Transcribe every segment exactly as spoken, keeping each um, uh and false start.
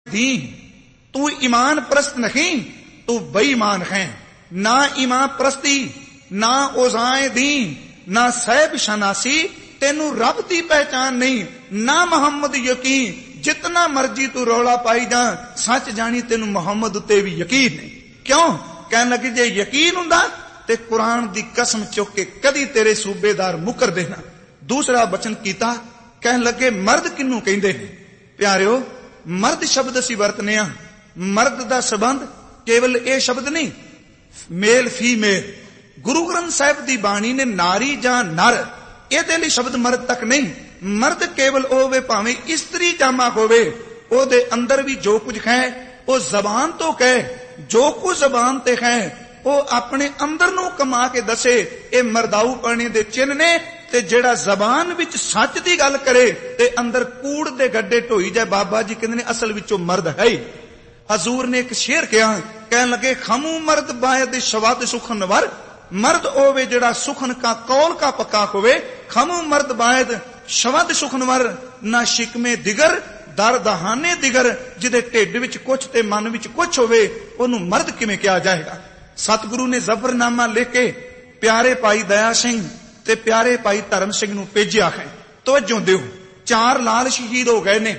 दी, तू ईमान परस्त नहीं, तू बेईमान है। ना ईमान परस्ती, ना ओज़ाए दी, ना सैब शनासी, तेनू रब दी पहचान नहीं, ना मोहम्मद यकीन। जितना मर्जी तू रौला पाई जा, सच जानी तेनू मोहम्मद उत्ते भी यकीन नहीं। क्यों? कहने लगे जे यकीन हुंदा ते कुरान दी कसम चुक के कदी तेरे सूबेदार मुकर देना। दूसरा वचन कीता, कहने लगे मर्द किन्नू कहंदे ने? प्यारिओ, मर्द शब्द असीं वरतने आ। मर्द दा संबंध केवल ये शब्द नहीं, मेल फीमेल। गुरु ग्रंथ साहिब दी बाणी ने नारी जां नर ਇਹਦੇ ਲਈ शब्द मर्द तक नहीं। मर्द केवल होवे भावें इस्त्री जामा होवे, ਉਹਦੇ अंदर भी जो कुछ है ਉਹ ਜ਼ਬਾਨ ਤੋਂ ਕਹੇ, ਜੋ ਕੁਝ ਜ਼ਬਾਨ ਤੇ ਹੈ ਉਹ ਆਪਣੇ ਅੰਦਰ ਨੂੰ ਕਮਾ ਕੇ ਦੱਸੇ। ਇਹ ਮਰਦਾਊ ਪਣੇ ਦੇ ਚਿੰਨ ਨੇ। ਤੇ ਜਿਹੜਾ ਜ਼ਬਾਨ ਵਿੱਚ ਸੱਚ ਦੀ ਗੱਲ ਕਰੇ ਤੇ ਅੰਦਰ ਕੂੜ ਦੇ ਗੱਡੇ ਢੋਈ ਜਾਏ, ਬਾਬਾ ਜੀ ਕਹਿੰਦੇ ਨੇ ਅਸਲ ਵਿੱਚੋਂ ਮਰਦ ਹੈ ਹੀ। ਹਜ਼ੂਰ ਨੇ ਇੱਕ ਸ਼ੇਰ ਕਿਹਾ, ਕਹਿਣ ਲੱਗੇ ਖਮੂ ਮਰਦ ਬਾਇਦ ਸ਼ਵਦ ਸੁਖਨ ਵਰ। मर्द होवे जड़ा सुखन का कौल का पक्का होवे। खमू मर्द बायद शवद सुखनवर, ना शिकमे दिगर दर दहाने दिगर। जिदे ढिड विच कुछ ते मन विच कुछ होवे ओनू मर्द किवें कहा जाएगा। सतगुरु ने जफरनामा लिख के प्यारे भाई दया सिंह ते प्यारे भाई धर्म सिंह नू भेजिया है। तवज्जो दिओ, चार लाल शहीद हो गए ने।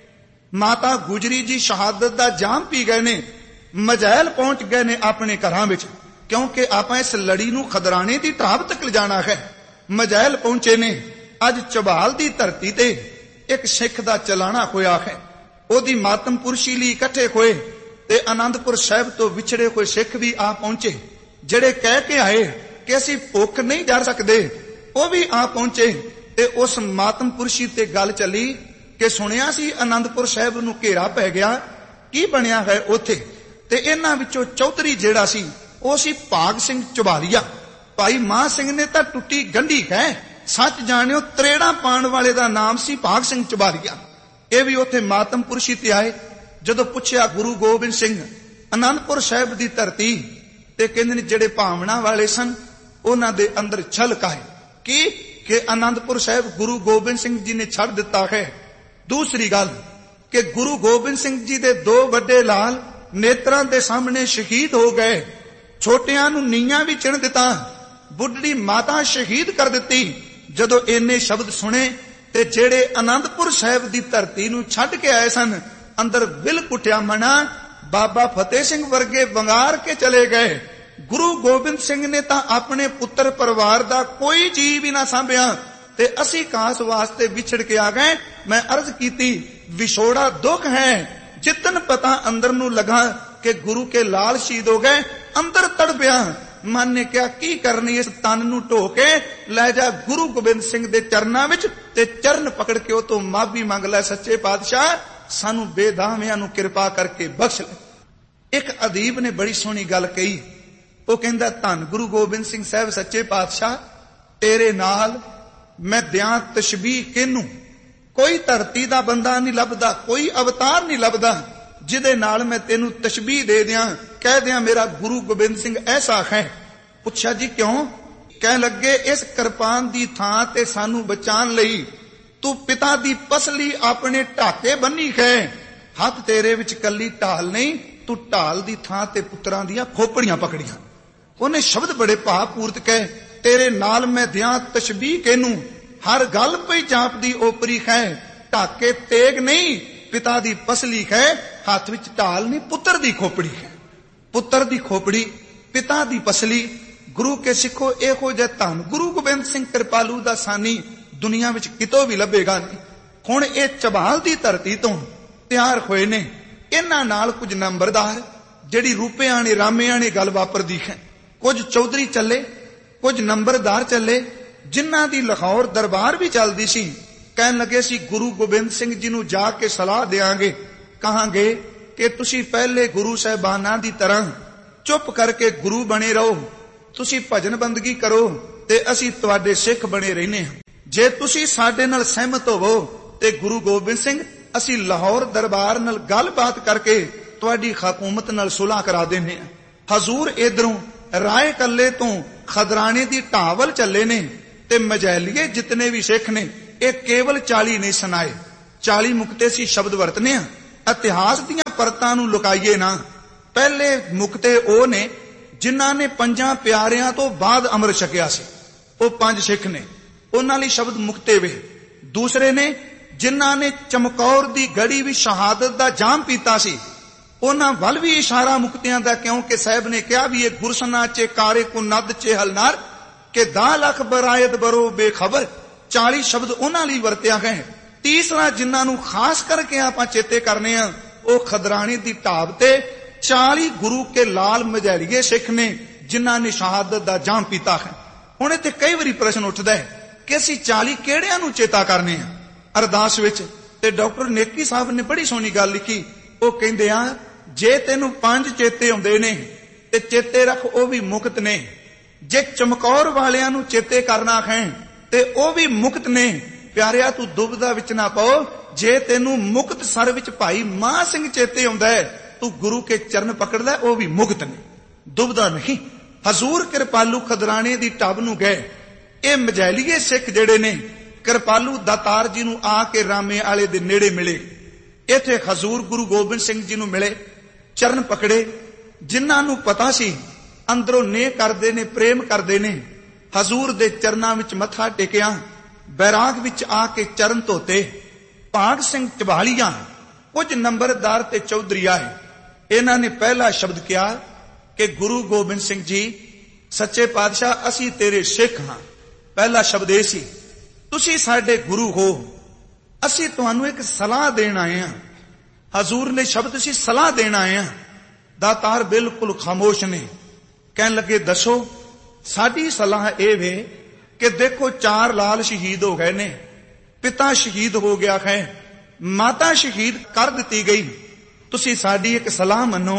माता गुजरी जी शहादत दा जाम पी गए ने। मजैल पहुंच गए ने अपने घरां विच, क्योंकि आप इस लड़ी नू खदराने की ढाब तक ले जाना है। मजैल पहुंचे ने। अज चौबाल की धरती ते एक सिख दा चलाना होया है। ओदी मातम पुरशी लिए इकट्ठे होए ते आनंदपुर साहिब तो विछड़े हुए सिख भी आ पहुंचे। जड़े कह के आए कि असीं भुख नहीं जर सकते, वह भी आ पहुंचे। ते उस मातम पुरशी ते गल चली कि सुनिया सी आनंदपुर साहिब नू घेरा पै गया, की बनया है उथे। ते इन्हां विचों चौधरी जेड़ा सी ਉਹ ਸੀ ਭਾਗ ਸਿੰਘ ਝਬਾਲੀਆ। ਭਾਈ ਮਾਹ ਸਿੰਘ ਨੇ ਤਾਂ ਟੁੱਟੀ ਗੰਢੀ ਹੈ। ਸੱਚ ਜਾਣਿਓ ਤਰੇੜਾ ਪਾਣ ਵਾਲੇ ਦਾ ਨਾਮ ਸੀ ਭਾਗ ਸਿੰਘ ਝਬਾਲੀਆ। ਇਹ ਵੀ ਉੱਥੇ ਮਾਤਮ ਪੁਰਸ਼ੀ ਤੇ ਆਏ। ਜਦੋਂ ਪੁੱਛਿਆ ਗੁਰੂ ਗੋਬਿੰਦ ਸਿੰਘ ਆਨੰਦਪੁਰ ਸਾਹਿਬ ਦੀ ਧਰਤੀ, ਤੇ ਕਹਿੰਦੇ ਨੇ ਜਿਹੜੇ ਭਾਵਨਾ ਵਾਲੇ ਸਨ ਉਹਨਾਂ ਦੇ ਅੰਦਰ ਛਲਕ ਆਏ ਕਿ ਕਿ ਆਨੰਦਪੁਰ ਸਾਹਿਬ ਗੁਰੂ ਗੋਬਿੰਦ ਸਿੰਘ ਜੀ ਨੇ ਛੱਡ ਦਿੱਤਾ ਹੈ। ਦੂਸਰੀ ਗੱਲ ਕਿ ਗੁਰੂ ਗੋਬਿੰਦ ਸਿੰਘ ਜੀ ਦੇ ਦੋ ਵੱਡੇ ਲਾਲ ਨੇਤਰਾਂ ਦੇ ਸਾਹਮਣੇ ਸ਼ਹੀਦ ਹੋ ਗਏ। ਛੋਟਿਆਂ ਨੂੰ ਨੀਆਂ ਵੀ ਚਿਣ ਦਿੱਤਾ, ਬੁੱਢੜੀ ਮਾਤਾ ਸ਼ਹੀਦ ਕਰ ਦਿੱਤੀ। ਜਦੋਂ ਇੰਨੇ ਸ਼ਬਦ ਸੁਣੇ ਤੇ ਜਿਹੜੇ ਆਨੰਦਪੁਰ ਸਾਹਿਬ ਦੀ ਧਰਤੀ ਨੂੰ ਛੱਡ ਕੇ ਆਏ ਸਨ, ਅੰਦਰ ਵਿਲ ਕੁੱਟਿਆ ਮਨਾ। ਬਾਬਾ ਫਤਿਹ ਸਿੰਘ ਵਰਗੇ ਵੰਗਾਰ ਕੇ ਚਲੇ ਗਏ। ਗੁਰੂ ਗੋਬਿੰਦ ਸਿੰਘ ਨੇ ਤਾਂ ਆਪਣੇ ਪੁੱਤਰ ਪਰਿਵਾਰ ਦਾ ਕੋਈ ਜੀਅ ਵੀ ਨਾ ਸਾਂਭਿਆ ਤੇ ਅਸੀਂ ਕਾਸ ਵਾਸਤੇ ਵਿਛੜ ਕੇ ਆ ਗਏ। ਮੈਂ ਅਰਜ਼ ਕੀਤੀ ਵਿਛੋੜਾ ਦੁੱਖ ਹੈ। ਜਿਤਨ ਪਤਾ ਅੰਦਰ ਨੂੰ ਲਗਾ कि गुरु के लाल शहीद हो गए, अंदर तड़पिया। मन ने क्या की करनी इस तन नू ढो के लै जा गुरु गोबिंद सिंह दे चरनां विच ते चरण पकड़ के ओ तो माफी मंग लै। सच्चे पातशाह सानू बेदामियां नू कृपा करके बख्श ले। एक अदीब ने बड़ी सोहनी गल कही। वो कहंदा धन गुरु गोबिंद सिंह साहब सच्चे पातशाह तेरे नाल मैं दियां तशबीह किनू। कोई धरती दा बंदा नहीं लभदा, कोई अवतार नहीं लभदा जिदे नाल मैं तेनू तशबीह दे दियां, कह दियां मेरा गुरु गोबिंद सिंह ऐसा है। पुछया जी क्यों? कह लगे इस किरपान दी थां ते सानू बचान लई तू पिता दी पसली अपने ढाके बन्नी है। हथ तेरे विच कली ढाल नहीं, तू ढाल दी थां ते पुत्रां दियां खोपड़ियां पकड़ियां। उन्हें शब्द बड़े भावपूर्त कहे, तेरे नाल मैं दियां तशबीह केनू। हर गल पई जापदी ओपरी है। ढाके तेग नहीं, पिता दी पसली है। हाथ विच ढाल नहीं, पुत्र दी खोपड़ी है। पुत्र दी खोपड़ी, पिता दी पसली। गुरु के सिखो एहो जे धन गुरु गोबिंद सिंह कृपालू दा सानी दुनिया विच कितों भी लभेगा नहीं। हुण ये चबाल दी धरती तो तैयार होए ने। इन्हां नाल कुछ नंबरदार जिहड़ी रूपियां ने रामियां ने गल वापरदी है। कुछ चौधरी चले, कुछ नंबरदार चले, जिन्हां दी लाहौर दरबार भी चलदी सी। कहन लगे सी गुरु गोबिंद सिंह जी नू जाके सलाह देंगे, कहांगे कि तुसी पहले गुरु साहिबाना दी तरह चुप करके गुरु बने रहो, तुसी भजन बंदगी करो ते असी तुहाडे सिख बने रहने। जे तुसी साडे नाल सहमत होवो ते गुरु गोबिंद सिंह असी लाहौर दरबार नाल गलबात करके तुहाडी हुकूमत नाल सुलह करा देने। हजूर इधरों राय कल्ले तो खदराने दी ढावल चले ने ते मजैलिए जितने भी सिख ने ਇਹ ਕੇਵਲ ਚਾਲੀ ਨਹੀਂ ਸੁਣਾਏ। ਚਾਲੀ ਮੁਕਤੇ ਸੀ ਸ਼ਬਦ ਵਰਤਨੇ ਆ। ਇਤਿਹਾਸ ਦੀਆਂ ਪਰਤਾਂ ਨੂੰ ਲੁਕਾਈਏ ਨਾ। ਪਹਿਲੇ ਮੁਕਤੇ ਉਹ ਨੇ ਜਿਨ੍ਹਾਂ ਨੇ ਪੰਜਾਂ ਪਿਆਰਿਆਂ ਤੋਂ ਬਾਅਦ ਅੰਮ੍ਰਿਤ ਛਕਿਆ ਸੀ, ਉਹ ਪੰਜ ਸਿੱਖ ਨੇ, ਉਹਨਾਂ ਲਈ ਸ਼ਬਦ ਮੁਕਤੇ ਵੇ। ਦੂਸਰੇ ਨੇ ਜਿਨ੍ਹਾਂ ਨੇ ਚਮਕੌਰ ਦੀ ਗੜੀ ਵੀ ਸ਼ਹਾਦਤ ਦਾ ਜਾਮ ਪੀਤਾ ਸੀ, ਉਹਨਾਂ ਵੱਲ ਵੀ ਇਸ਼ਾਰਾ ਮੁਕਤਿਆਂ ਦਾ, ਕਿਉਂਕਿ ਸਾਹਿਬ ਨੇ ਕਿਹਾ ਵੀ ਇਹ ਗੁਰਸਨਾ ਚੇ ਕਾਰੇ ਕੋ ਨਦ ਚੇ ਹਲਨਾਰ ਕਿ ਦਾ ਲੱਖ ਬਰਾਇਤ ਬਰੋ ਬੇਖਬਰ। ਚਾਲੀ ਸ਼ਬਦ ਉਹਨਾਂ ਲਈ ਵਰਤਿਆ ਗਏ। ਤੀਸਰਾ ਜਿਨ੍ਹਾਂ ਨੂੰ ਖਾਸ ਕਰਕੇ ਆਪਾਂ ਚੇਤੇ ਕਰਨੇ ਆ, ਉਹ ਖਦਰਾਣੀ ਦੀ ਢਾਬ ਤੇ ਚਾਲੀ ਗੁਰੂ ਕੇ ਲਾਲ ਮਝੈਲੀਏ ਸਿੱਖ ਨੇ ਜਿਨ੍ਹਾਂ ਨੇ ਸ਼ਹਾਦਤ ਦਾ ਜਾਮ ਪੀਤਾ ਹੈ। ਹੁਣ ਇੱਥੇ ਕਈ ਵਾਰੀ ਪ੍ਰਸ਼ਨ ਉੱਠਦਾ ਹੈ ਕਿ ਅਸੀਂ ਚਾਲੀ ਕਿਹੜਿਆਂ ਨੂੰ ਚੇਤਾ ਕਰਨੇ ਆ ਅਰਦਾਸ ਵਿੱਚ। ਤੇ ਡਾਕਟਰ ਨੇਕੀ ਸਾਹਿਬ ਨੇ ਬੜੀ ਸੋਹਣੀ ਗੱਲ ਲਿਖੀ। ਉਹ ਕਹਿੰਦੇ ਆ ਜੇ ਤੈਨੂੰ ਪੰਜ ਚੇਤੇ ਆਉਂਦੇ ਨੇ ਤੇ ਚੇਤੇ ਰੱਖ ਉਹ ਵੀ ਮੁਕਤ ਨੇ। ਜੇ ਚਮਕੌਰ ਵਾਲਿਆਂ ਨੂੰ ਚੇਤੇ ਕਰਨਾ ਹੈ ਤੇ ਉਹ ਵੀ ਮੁਕਤ ਨੇ। ਪਿਆਰਿਆ ਤੂੰ ਦੁਬਿਧਾ ਵਿੱਚ ਨਾ ਪਾਓ। ਜੇ ਤੈਨੂੰ ਮੁਕਤ ਸਰ ਵਿੱਚ ਭਾਈ ਮਾਹ ਸਿੰਘ ਚੇਤੇ ਆਉਂਦਾ ਹੈ, ਤੂੰ ਗੁਰੂ ਕੇ ਚਰਨ ਪਕੜਦਾ, ਉਹ ਵੀ ਮੁਕਤ ਨੇ, ਦੁਬਿਧਾ ਨਹੀਂ। ਹਜ਼ੂਰ ਕਿਰਪਾਲੂ ਖਦਰਾਣੇ ਦੀ ਢਬ ਨੂੰ ਗਏ। ਇਹ ਮਝੈਲੀਏ ਸਿੱਖ ਜਿਹੜੇ ਨੇ ਕਿਰਪਾਲੂ ਦਾਤਾਰ ਜੀ ਨੂੰ ਆ ਕੇ ਰਾਮੇ ਵਾਲੇ ਦੇ ਨੇੜੇ ਮਿਲੇ। ਇੱਥੇ ਹਜ਼ੂਰ ਗੁਰੂ ਗੋਬਿੰਦ ਸਿੰਘ ਜੀ ਨੂੰ ਮਿਲੇ, ਚਰਨ ਪਕੜੇ। ਜਿਨ੍ਹਾਂ ਨੂੰ ਪਤਾ ਸੀ ਅੰਦਰੋਂ ਨੇਹ ਕਰਦੇ ਨੇ, ਪ੍ਰੇਮ ਕਰਦੇ ਨੇ, ਹਜ਼ੂਰ ਦੇ ਚਰਨਾਂ ਵਿੱਚ ਮੱਥਾ ਟੇਕਿਆ। ਬੈਰਾਗ ਵਿੱਚ ਆ ਕੇ ਚਰਨ ਧੋਤੇ। ਭਾਗ ਸਿੰਘ ਝਬਾਲੀਆਂ, ਕੁਝ ਨੰਬਰਦਾਰ ਤੇ ਚੌਧਰੀ ਆਏ। ਇਹਨਾਂ ਨੇ ਪਹਿਲਾ ਸ਼ਬਦ ਕਿਹਾ ਕਿ ਗੁਰੂ ਗੋਬਿੰਦ ਸਿੰਘ ਜੀ ਸੱਚੇ ਪਾਤਸ਼ਾਹ ਅਸੀਂ ਤੇਰੇ ਸਿੱਖ ਹਾਂ। ਪਹਿਲਾ ਸ਼ਬਦ ਇਹ ਸੀ, ਤੁਸੀਂ ਸਾਡੇ ਗੁਰੂ ਹੋ, ਅਸੀਂ ਤੁਹਾਨੂੰ ਇੱਕ ਸਲਾਹ ਦੇਣ ਆਏ ਹਾਂ। ਹਜ਼ੂਰ ਨੇ ਸ਼ਬਦ ਸੀ ਸਲਾਹ ਦੇਣ ਆਏ ਹਾਂ। ਦਾਤਾਰ ਬਿਲਕੁਲ ਖਾਮੋਸ਼ ਨੇ। ਕਹਿਣ ਲੱਗੇ ਦੱਸੋ। ਸਾਡੀ ਸਲਾਹ ਇਹ ਵੇ ਕਿ ਦੇਖੋ ਚਾਰ ਲਾਲ ਸ਼ਹੀਦ ਹੋ ਗਏ ਨੇ, ਪਿਤਾ ਸ਼ਹੀਦ ਹੋ ਗਿਆ ਹੈ, ਮਾਤਾ ਸ਼ਹੀਦ ਕਰ ਦਿੱਤੀ ਗਈ। ਤੁਸੀਂ ਸਾਡੀ ਇੱਕ ਸਲਾਹ ਮੰਨੋ,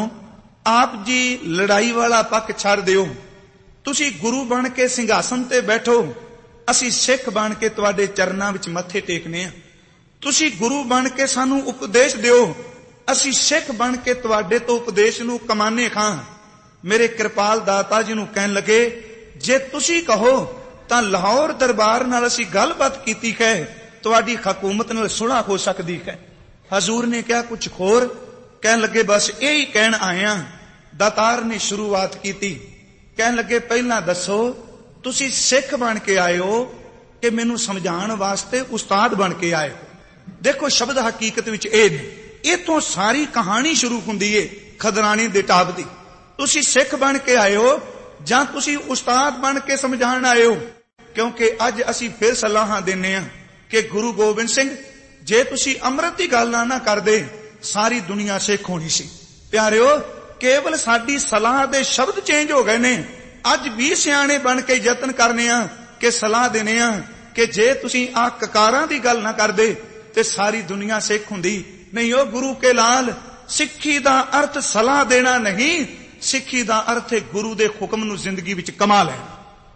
ਆਪ ਜੀ ਲੜਾਈ ਵਾਲਾ ਪੱਖ ਛੱਡ ਦਿਓ, ਤੁਸੀਂ ਗੁਰੂ ਬਣ ਕੇ ਸਿੰਘਾਸਨ ਤੇ ਬੈਠੋ, ਅਸੀਂ ਸਿੱਖ ਬਣ ਕੇ ਤੁਹਾਡੇ ਚਰਨਾਂ ਵਿੱਚ ਮੱਥੇ ਟੇਕਨੇ ਆ। ਤੁਸੀਂ ਗੁਰੂ ਬਣ ਕੇ ਸਾਨੂੰ ਉਪਦੇਸ਼ ਦਿਓ, ਅਸੀਂ ਸਿੱਖ ਬਣ ਕੇ ਤੁਹਾਡੇ ਤੋਂ ਉਪਦੇਸ਼ ਨੂੰ ਕਮਾਨੇ ਖਾਂ। ਮੇਰੇ ਕਿਰਪਾਲ ਦਾਤਾ ਜੀ ਨੂੰ ਕਹਿਣ ਲੱਗੇ ਜੇ ਤੁਸੀਂ ਕਹੋ ਤਾਂ ਲਾਹੌਰ ਦਰਬਾਰ ਨਾਲ ਅਸੀਂ ਗੱਲਬਾਤ ਕੀਤੀ ਹੈ, ਤੁਹਾਡੀ ਹਕੂਮਤ ਨਾਲ ਸੁਲ੍ਹਾ ਹੋ ਸਕਦੀ ਹੈ। ਹਜ਼ੂਰ ਨੇ ਕਿਹਾ ਕੁਝ ਹੋਰ। ਕਹਿਣ ਲੱਗੇ ਬਸ ਇਹੀ ਕਹਿਣ ਆਏ ਆ। ਦਾਤਾਰ ਨੇ ਸ਼ੁਰੂਆਤ ਕੀਤੀ। ਕਹਿਣ ਲੱਗੇ ਪਹਿਲਾਂ ਦੱਸੋ ਤੁਸੀਂ ਸਿੱਖ ਬਣ ਕੇ ਆਏ ਹੋ ਕਿ ਮੈਨੂੰ ਸਮਝਾਉਣ ਵਾਸਤੇ ਉਸਤਾਦ ਬਣ ਕੇ ਆਏ ਹੋ। ਦੇਖੋ ਸ਼ਬਦ ਹਕੀਕਤ ਵਿੱਚ ਇਹ ਨੇ। ਇਥੋਂ ਸਾਰੀ ਕਹਾਣੀ ਸ਼ੁਰੂ ਹੁੰਦੀ ਏ ਖਦਰਾਣੀ ਦੇ ਢਾਬ ਦੀ। ਤੁਸੀਂ ਸਿੱਖ ਬਣ ਕੇ ਆਏ ਹੋ ਜਾਂ ਤੁਸੀਂ ਉਸਤਾਦ ਬਣ ਕੇ ਸਮਝਾਉਣ ਆਏ ਹੋ? ਕਿਉਂਕਿ ਅੱਜ ਅਸੀਂ ਫਿਰ ਸਲਾਹਾਂ ਦਿੰਨੇ ਆ ਕਿ ਗੁਰੂ ਗੋਬਿੰਦ ਸਿੰਘ ਜੇ ਤੁਸੀਂ ਅੰਮ੍ਰਿਤ ਦੀ ਗੱਲ ਨਾ ਕਰਦੇ ਸਾਰੀ ਦੁਨੀਆ ਸਿੱਖ ਹੋਣੀ ਸੀ। ਪਿਆਰਿਓ ਕੇਵਲ ਸਾਡੀ ਸਲਾਹ ਦੇ ਸ਼ਬਦ ਚੇਂਜ ਹੋ ਗਏ ਨੇ। ਅੱਜ ਵੀ ਸਿਆਣੇ ਬਣ ਕੇ ਯਤਨ ਕਰਨੇ ਆ ਕਿ ਸਲਾਹ ਦੇਣੇ ਆ ਕਿ ਜੇ ਤੁਸੀਂ ਆ ਕਕਾਰਾਂ ਦੀ ਗੱਲ ਨਾ ਕਰਦੇ ਤੇ ਸਾਰੀ ਦੁਨੀਆ ਸਿੱਖ ਹੁੰਦੀ। ਨਹੀਂ, ਉਹ ਗੁਰੂ ਕੇ ਲਾਲ, ਸਿੱਖੀ ਦਾ ਅਰਥ ਸਲਾਹ ਦੇਣਾ ਨਹੀਂ, ਸਿੱਖੀ ਦਾ ਅਰਥ ਹੈ ਗੁਰੂ ਦੇ ਹੁਕਮ ਨੂੰ ਜ਼ਿੰਦਗੀ ਵਿੱਚ ਕਮਾ ਲੈਣਾ।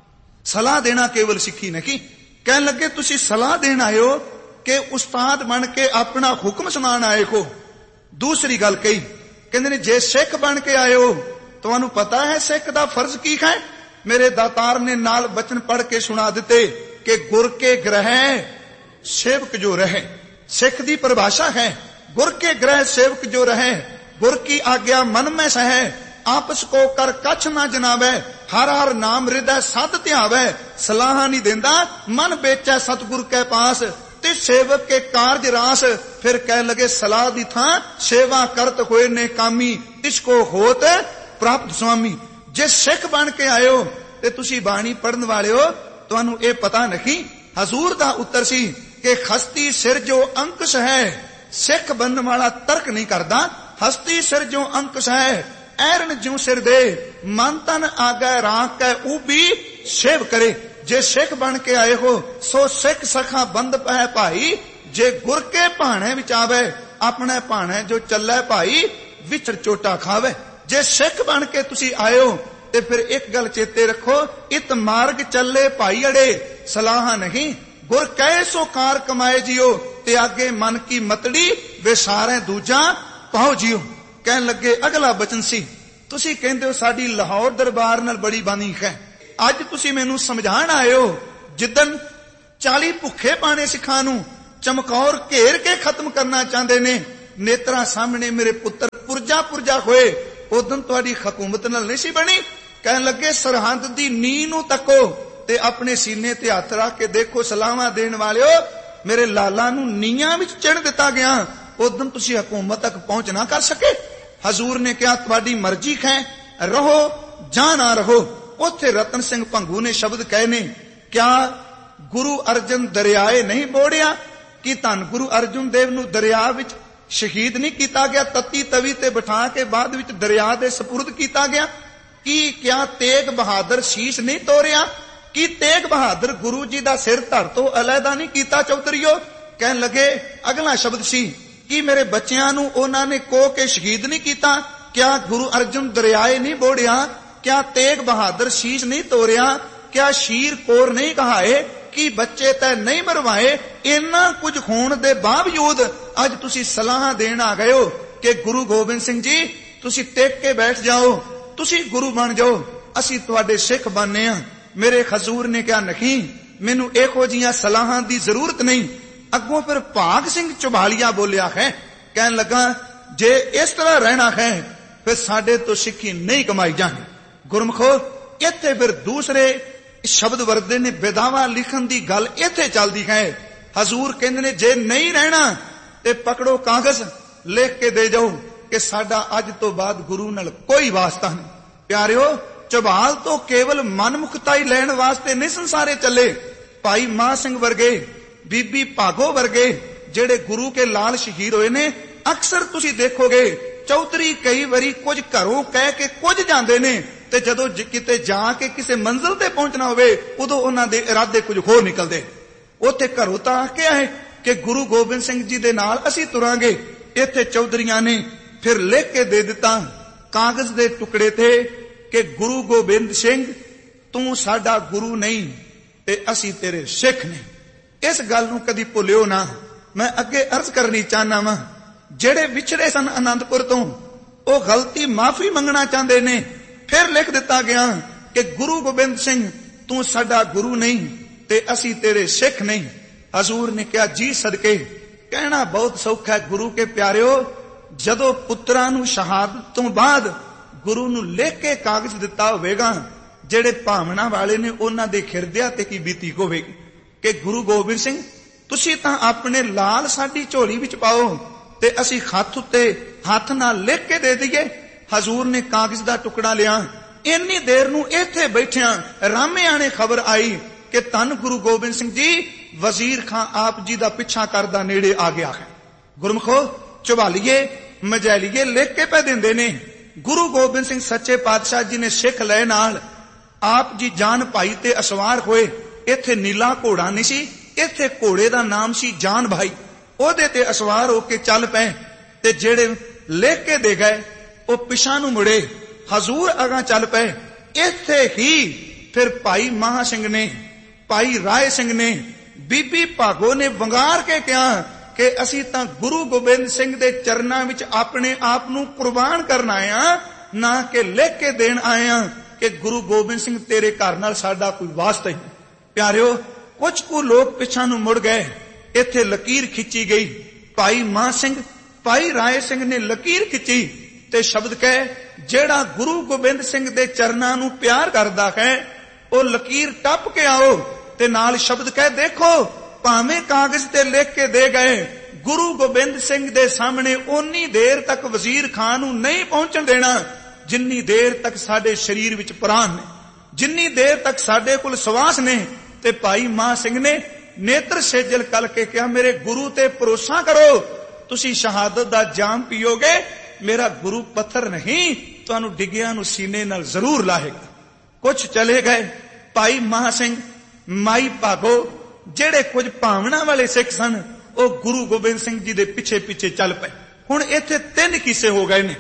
ਸਲਾਹ ਦੇਣਾ ਕੇਵਲ ਸਿੱਖੀ ਨਹੀਂ। ਕਹਿਣ ਲੱਗੇ ਤੁਸੀਂ ਸਲਾਹ ਦੇਣ ਆਏ ਹੋ ਕਿ ਉਸਤਾਦ ਬਣ ਕੇ ਆਪਣਾ ਹੁਕਮ ਸੁਣਾਉਣ ਆਏ ਹੋ। ਦੂਸਰੀ ਗੱਲ ਕਹੀ, ਕਹਿੰਦੇ ਨੇ ਜੇ ਸਿੱਖ ਬਣ ਕੇ ਆਏ ਹੋ ਤੁਹਾਨੂੰ ਪਤਾ ਹੈ ਸਿੱਖ ਦਾ ਫਰਜ਼ ਕੀ ਹੈ? ਮੇਰੇ ਦਾਤਾਰ ਨੇ ਨਾਲ ਬਚਨ ਪੜ੍ਹ ਕੇ ਸੁਣਾ ਦਿੱਤੇ ਕਿ ਗੁਰ ਕੇ ਗ੍ਰਹਿ ਸੇਵਕ ਜੋ ਰਹੇ। ਸਿੱਖ ਦੀ ਪਰਿਭਾਸ਼ਾ ਹੈ गुर के ग्रह सेवक जो रहे, गुर की आज्ञा मन में सहे, आपस को कर कछ ना जनावे, हर हर नाम हृदय सत ध्यावे, सलाह नहीं देंदा मन बेचे सतगुर के पास, ते सेवक के कारज रास। फिर कह लगे सलाह दी थां सेवा करत होए ने कामी, इसको होत प्राप्त स्वामी। जे सिख बन के आए हो ते तुसी बाणी पढ़न वाले हो, तुहानू ये पता नहीं। हजूर दा उत्तर सी कि हस्ती सिर जो अंकुश है, सिख बनने वाला तर्क नहीं करता, हस्ती सिर जो अंकुश है, ऐरन ज्यों सिर दे, मन तन आगे राख के ऊबी सेव करे। जे सिख बन के आए हो सो सिख सखा बंद पै भाई, जे गुर के भाणे विच आवे, अपने भाणे जो चले भाई, विचर चोटा खावे। जे सिख बन के तुसी आए हो ते फिर एक गल चेते रखो, इत मार्ग चले भाई अड़े, सलाह नहीं। गुर कहे सो कार कमाए जियो, ते आगे मन की मतड़ी वे सारे दूजा पाओ जियो। कहन लगे अगला बचन सी, तुसी कहंदे हो साडी लाहौर दरबार नाल बड़ी बानी है, अज तुसी मैनू समझाण आए हो जिदन चाली भुखे पाने सिखां नू चमकौर घेर के खत्म करना चाहते ने, ਨੇਤਰਾਂ ਸਾਹਮਣੇ ਮੇਰੇ ਪੁੱਤਰ ਪੁਰਜਾ ਪੁਰਜਾ ਹੋਏ, ਉਦੋਂ ਤੁਹਾਡੀ ਹਕੂਮਤ ਨਾਲ ਨਹੀਂ ਸੀ ਬਣੀ। ਕਹਿਣ ਲੱਗੇ ਸਰਹੰਦ ਦੀ ਨੀਂਹ ਨੂੰ ਤੱਕੋ ਤੇ ਆਪਣੇ ਸੀਨੇ ਤੇ ਹੱਥ ਰੱਖ ਕੇ ਦੇਖੋ, ਸਲਾਹਾਂ ਦੇਣ ਵਾਲਿਓ ਮੇਰੇ ਲਾਲਾ ਨੂੰ ਨੀਹਾਂ ਵਿੱਚ ਚਿਣ ਦਿੱਤਾ ਗਿਆ, ਉਦੋਂ ਤੁਸੀਂ ਹਕੂਮਤ ਤੱਕ ਪਹੁੰਚ ਨਾ ਕਰ ਸਕੇ। ਹਜ਼ੂਰ ਨੇ ਕਿਹਾ ਤੁਹਾਡੀ ਮਰਜ਼ੀ ਹੈ, ਰਹੋ ਜਾਂ ਨਾ ਰਹੋ। ਉੱਥੇ ਰਤਨ ਸਿੰਘ ਭੰਗੂ ਨੇ ਸ਼ਬਦ ਕਹੇ ਨੇ, ਕਿਆ ਗੁਰੂ ਅਰਜਨ ਦਰਿਆਏ ਨਹੀਂ ਬੋੜਿਆ? ਕਿ ਧੰਨ ਗੁਰੂ ਅਰਜਨ ਦੇਵ ਨੂੰ ਦਰਿਆ ਵਿੱਚ ਸ਼ਹੀਦ ਨਹੀਂ ਕੀਤਾ ਗਿਆ, ਤੱਤੀ ਤਵੀ ਤੇ ਬਿਠਾ ਕੇ ਬਾਅਦ ਵਿੱਚ ਦਰਿਆ ਦੇ ਸਪੁਰਦ ਕੀਤਾ ਗਿਆ? ਕੀ ਕਿਆ ਤੇਗ ਬਹਾਦਰ ਸ਼ੀਸ਼ ਨਹੀਂ ਤੋਰਿਆ? ਕੀ ਤੇਗ ਬਹਾਦਰ ਗੁਰੂ ਜੀ ਦਾ ਸਿਰ ਧੜ ਤੋਂ ਅਲੱਗਾ ਨਹੀਂ ਕੀਤਾ ਚੌਧਰੀਓ? ਕਹਿਣ ਲੱਗੇ ਅਗਲਾ ਸ਼ਬਦ ਸੀ ਕਿ ਮੇਰੇ ਬੱਚਿਆਂ ਨੂੰ ਉਹਨਾਂ ਨੇ ਕੋਹ ਕੇ ਸ਼ਹੀਦ ਨਹੀਂ ਕੀਤਾ? ਕਿਆ ਗੁਰੂ ਅਰਜਨ ਦਰਿਆਏ ਨਹੀਂ ਬੋੜਿਆ? ਕਿਆ ਤੇਗ ਬਹਾਦਰ ਸ਼ੀਸ਼ ਨਹੀਂ ਤੋਰਿਆ? ਕਿਆ ਸ਼ੀਰ ਕੋਰ ਨਹੀਂ ਕਹਾਏ? ਕਿ ਬੱਚੇ ਤੈ ਨਹੀਂ ਮਰਵਾਏ? ਇੰਨਾ ਕੁਝ ਹੋਣ ਦੇ ਬਾਵਜੂਦ ਅੱਜ ਤੁਸੀਂ ਸਲਾਹਾਂ ਦੇਣ ਆ ਗਏ ਹੋ ਕਿ ਗੁਰੂ ਗੋਬਿੰਦ ਸਿੰਘ ਜੀ ਤੁਸੀਂ ਟੇਕ ਕੇ ਬੈਠ ਜਾਓ, ਤੁਸੀਂ ਗੁਰੂ ਬਣ ਜਾਓ, ਅਸੀਂ ਤੁਹਾਡੇ ਸਿੱਖ ਬਣਨੇ ਆ। ਮੇਰੇ ਹਜ਼ੂਰ ਨੇ ਕਿਹਾ ਨਹੀਂ, ਮੈਨੂੰ ਇਹੋ ਜੀਆਂ ਸਲਾਹਾਂ ਦੀ ਜ਼ਰੂਰਤ ਨਹੀਂ। ਅੱਗੋਂ ਫਿਰ ਭਾਗ ਸਿੰਘ ਝਬਾਲੀਆ ਬੋਲਿਆ ਹੈ, ਕਹਿਣ ਲੱਗਾ ਜੇ ਇਸ ਤਰ੍ਹਾਂ ਰਹਿਣਾ ਹੈ ਫਿਰ ਸਾਡੇ ਤੋਂ ਸਿੱਖੀ ਨਹੀਂ ਕਮਾਈ ਜਾਣੀ। ਗੁਰਮਖੋ ਇੱਥੇ ਫਿਰ ਦੂਸਰੇ ਸ਼ਬਦ ਵਰਦੇ ਨੇ, ਬੇਦਾਵਾ ਲਿਖਣ ਦੀ ਗੱਲ ਇੱਥੇ ਚੱਲਦੀ ਹੈ। ਹਜ਼ੂਰ ਕਹਿੰਦੇ ਨੇ ਜੇ ਨਹੀਂ ਰਹਿਣਾ ਤੇ ਪਕੜੋ ਕਾਗਜ਼, ਲਿਖ ਕੇ ਦੇ ਜਾਓ ਕਿ ਸਾਡਾ ਅੱਜ ਤੋਂ ਬਾਅਦ ਗੁਰੂ ਨਾਲ ਕੋਈ ਵਾਸਤਾ ਨਹੀਂ। ਪਿਆਰਿਓ, ਝਬਾਲ ਤੋਂ ਕੇਵਲ ਮਨਮੁਖਤਾਈ ਲੈਣ ਵਾਸਤੇ ਨਹੀਂ ਸੰਸਾਰੇ ਚੱਲੇ। ਭਾਈ ਮਾਹ ਸਿੰਘ ਵਰਗੇ, ਬੀਬੀ ਭਾਗੋ ਵਰਗੇ ਜਿਹੜੇ ਗੁਰੂ ਕੇ ਲਾਲ ਸ਼ਹੀਦ ਹੋਏ ਨੇ, ਅਕਸਰ ਤੁਸੀਂ ਦੇਖੋਗੇ ਚੌਧਰੀ ਕਈ ਵਾਰੀ ਕੁਝ ਘਰੋਂ ਕਹਿ ਕੇ ਕੁਝ ਜਾਂਦੇ ਨੇ ਤੇ ਜਦੋਂ ਕਿਤੇ ਜਾ ਕੇ ਕਿਸੇ ਮੰਜ਼ਿਲ ਤੇ ਪਹੁੰਚਣਾ ਹੋਵੇ ਉਦੋਂ ਉਹਨਾਂ ਦੇ ਇਰਾਦੇ ਕੁਝ ਹੋਰ ਨਿਕਲਦੇ। ਉੱਥੇ ਘਰੋਂ ਤਾਂ ਕਿਹਾ ਹੈ ਕਿ ਗੁਰੂ ਗੋਬਿੰਦ ਸਿੰਘ ਜੀ ਦੇ ਨਾਲ ਅਸੀਂ ਤੁਰਾਂਗੇ। ਇੱਥੇ ਚੌਧਰੀਆਂ ਨੇ ਫਿਰ ਲਿਖ ਕੇ ਦੇ ਦਿੱਤਾ ਕਾਗਜ਼ ਦੇ ਟੁਕੜੇ ਤੇ ਕਿ ਗੁਰੂ ਗੋਬਿੰਦ ਸਿੰਘ ਤੂੰ ਸਾਡਾ ਗੁਰੂ ਨਹੀਂ ਤੇ ਅਸੀਂ ਤੇਰੇ ਸਿੱਖ ਨਹੀਂ। ਇਸ ਗੱਲ ਨੂੰ ਕਦੀ ਭੁੱਲਿਓ ਨਾ। ਮੈਂ ਅੱਗੇ ਅਰਜ਼ ਕਰਨੀ ਚਾਹਨਾ ਵਾਂ, ਜਿਹੜੇ ਵਿਛੜੇ ਸਨ ਆਨੰਦਪੁਰ ਤੋਂ, ਉਹ ਗਲਤੀ ਮਾਫੀ ਮੰਗਣਾ ਚਾਹੁੰਦੇ ਨੇ। ਫਿਰ ਲਿਖ ਦਿੱਤਾ ਗਿਆ ਕਿ ਗੁਰੂ ਗੋਬਿੰਦ ਸਿੰਘ ਤੂੰ ਸਾਡਾ ਗੁਰੂ ਨਹੀਂ ਤੇ ਅਸੀਂ ਤੇਰੇ ਸਿੱਖ ਨਹੀਂ। ਹਜ਼ੂਰ ਨੇ ਕਿਹਾ ਜੀ ਸਦਕੇ। ਕਹਿਣਾ ਬਹੁਤ ਸੌਖਾ ਹੈ ਗੁਰੂ ਕੇ ਪਿਆਰਿਓ, ਜਦੋਂ ਪੁੱਤਰਾਂ ਨੂੰ ਸ਼ਹਾਦਤ ਤੋਂ ਬਾਅਦ ਗੁਰੂ ਨੂੰ ਲਿਖ ਕੇ ਕਾਗਜ਼ ਦਿੱਤਾ ਹੋਵੇਗਾ, ਜਿਹੜੇ ਭਾਵਨਾ ਵਾਲੇ ਨੇ ਉਹਨਾਂ ਦੇ ਹਿਰਦਿਆਂ ਤੇ ਕੀ ਬੀਤੀ ਹੋਵੇਗੀ ਕਿ ਗੁਰੂ ਗੋਬਿੰਦ ਸਿੰਘ ਤੁਸੀਂ ਤਾਂ ਆਪਣੇ ਲਾਲ ਸਾਡੀ ਝੋਲੀ ਵਿੱਚ ਪਾਓ ਤੇ ਅਸੀਂ ਹੱਥ ਉੱਤੇ ਹੱਥ ਨਾਲ ਲਿਖ ਕੇ ਦੇ ਦਈਏ। ਹਜ਼ੂਰ ਨੇ ਕਾਗਜ਼ ਦਾ ਟੁਕੜਾ ਲਿਆ। ਇੰਨੀ ਦੇਰ ਨੂੰ ਇੱਥੇ ਬੈਠਿਆਂ ਰਾਮਿਆਂ ਨੇ ਖਬਰ ਆਈ ਕਿ ਧੰਨ ਗੁਰੂ ਗੋਬਿੰਦ ਸਿੰਘ ਜੀ ਵਜ਼ੀਰ ਖਾਂ ਆਪ ਜੀ ਦਾ ਪਿੱਛਾ ਕਰਦਾ ਨੇੜੇ ਆ ਗਿਆ ਹੈ। ਗੁਰਮਖੋ ਝਬਾਲੀਏ ਮਜੈਲੀਏ ਲਿਖ ਕੇ ਪੈ ਦਿੰਦੇ ਨੇ। ਗੁਰੂ ਗੋਬਿੰਦ ਸਿੰਘ ਸੱਚੇ ਪਾਤਸ਼ਾਹ ਜੀ ਨੇ ਸਿੱਖ ਲੈ ਨਾਲ ਆਪ ਜੀ ਜਾਨ ਭਾਈ ਤੇ ਅਸਵਾਰ ਹੋਏ। ਇੱਥੇ ਨੀਲਾ ਘੋੜਾ ਨਹੀਂ ਸੀ, ਇੱਥੇ ਘੋੜੇ ਦਾ ਨਾਮ ਸੀ ਜਾਨ ਭਾਈ। ਉਹਦੇ ਤੇ ਅਸਵਾਰ ਹੋ ਕੇ ਚੱਲ ਪਏ ਤੇ ਜਿਹੜੇ ਲਿਖ ਕੇ ਦੇ ਗਏ ਉਹ ਪਿਛਾਂ ਨੂੰ ਮੁੜੇ, ਹਜ਼ੂਰ ਅਗਾਂ ਚੱਲ ਪਏ। ਇੱਥੇ ਹੀ ਫਿਰ ਭਾਈ ਮਹਾ ਸਿੰਘ ਨੇ, ਭਾਈ ਰਾਏ ਸਿੰਘ ਨੇ, ਬੀਬੀ ਭਾਗੋ ਨੇ ਵੰਗਾਰ ਕੇ ਕਿਹਾ ਕਿ ਅਸੀਂ ਤਾਂ ਗੁਰੂ ਗੋਬਿੰਦ ਸਿੰਘ ਦੇ ਚਰਨਾਂ ਵਿੱਚ ਆਪਣੇ ਆਪ ਨੂੰ ਕੁਰਬਾਨ ਕਰਨ ਆਏ ਆ, ਨਾ ਕਿ ਲਿਖ ਕੇ ਦੇਣ ਆਏ ਆ ਕਿ ਗੁਰੂ ਗੋਬਿੰਦ ਸਿੰਘ ਤੇਰੇ ਘਰ ਨਾਲ ਸਾਡਾ ਕੋਈ ਵਾਸਤਾ ਹੀ ਨਹੀਂ। ਪਿਆਰਿਓ, ਕੁਝ ਕੁ ਲੋਕ ਪਿਛਾਂ ਨੂੰ ਮੁੜ ਗਏ। ਇੱਥੇ ਲਕੀਰ ਖਿੱਚੀ ਗਈ। ਭਾਈ ਮਾਹ ਸਿੰਘ, ਭਾਈ ਰਾਏ ਸਿੰਘ ਨੇ ਲਕੀਰ ਖਿੱਚੀ ਤੇ ਸ਼ਬਦ ਕਹੇ ਜਿਹੜਾ ਗੁਰੂ ਗੋਬਿੰਦ ਸਿੰਘ ਦੇ ਚਰਨਾਂ ਨੂੰ ਪਿਆਰ ਕਰਦਾ ਹੈ ਉਹ ਲਕੀਰ ਟੱਪ ਕੇ ਆਓ ਤੇ ਨਾਲ ਸ਼ਬਦ ਕਹੇ ਦੇਖੋ ਭਾਵੇਂ ਕਾਗਜ਼ ਤੇ ਲਿਖ ਕੇ ਦੇ ਗਏ, ਗੁਰੂ ਗੋਬਿੰਦ ਸਿੰਘ ਦੇ ਸਾਹਮਣੇ ਓਨੀ ਦੇਰ ਤੱਕ ਵਜ਼ੀਰ ਖਾਨ ਨੂੰ ਨਹੀਂ ਪਹੁੰਚਣ ਦੇਣਾ ਜਿੰਨੀ ਦੇਰ ਤੱਕ ਸਾਡੇ ਸਰੀਰ ਵਿੱਚ ਪ੍ਰਾਣ ਨੇ, ਜਿੰਨੀ ਦੇਰ ਤੱਕ ਸਾਡੇ ਕੋਲ ਸਵਾਸ ਨੇ। ਤੇ ਭਾਈ ਮਾਹ ਸਿੰਘ ਨੇ ਨੇਤਰ ਸੇਜਲ ਕਲ ਕੇ ਕਿਹਾ ਮੇਰੇ ਗੁਰੂ ਤੇ ਭਰੋਸਾ ਕਰੋ, ਤੁਸੀਂ ਸ਼ਹਾਦਤ ਦਾ ਜਾਮ ਪੀਓਗੇ, ਮੇਰਾ ਗੁਰੂ ਪੱਥਰ ਨਹੀਂ ਤੁਹਾਨੂੰ ਡਿੱਗਿਆਂ ਨੂੰ ਸੀਨੇ ਨਾਲ ਜ਼ਰੂਰ ਲਾਹੇਗਾ। ਕੁਝ ਚਲੇ ਗਏ। ਭਾਈ ਮਾਹ ਸਿੰਘ, ਮਾਈ ਭਾਗੋ ਜਿਹੜੇ ਕੁਝ ਭਾਵਨਾ ਵਾਲੇ ਸਿੱਖ ਸਨ ਉਹ ਗੁਰੂ ਗੋਬਿੰਦ ਸਿੰਘ ਜੀ ਦੇ ਪਿੱਛੇ ਪਿੱਛੇ ਚੱਲ ਪਏ। ਹੁਣ ਇੱਥੇ ਤਿੰਨ ਕਿੱਸੇ ਹੋ ਗਏ ਨੇ।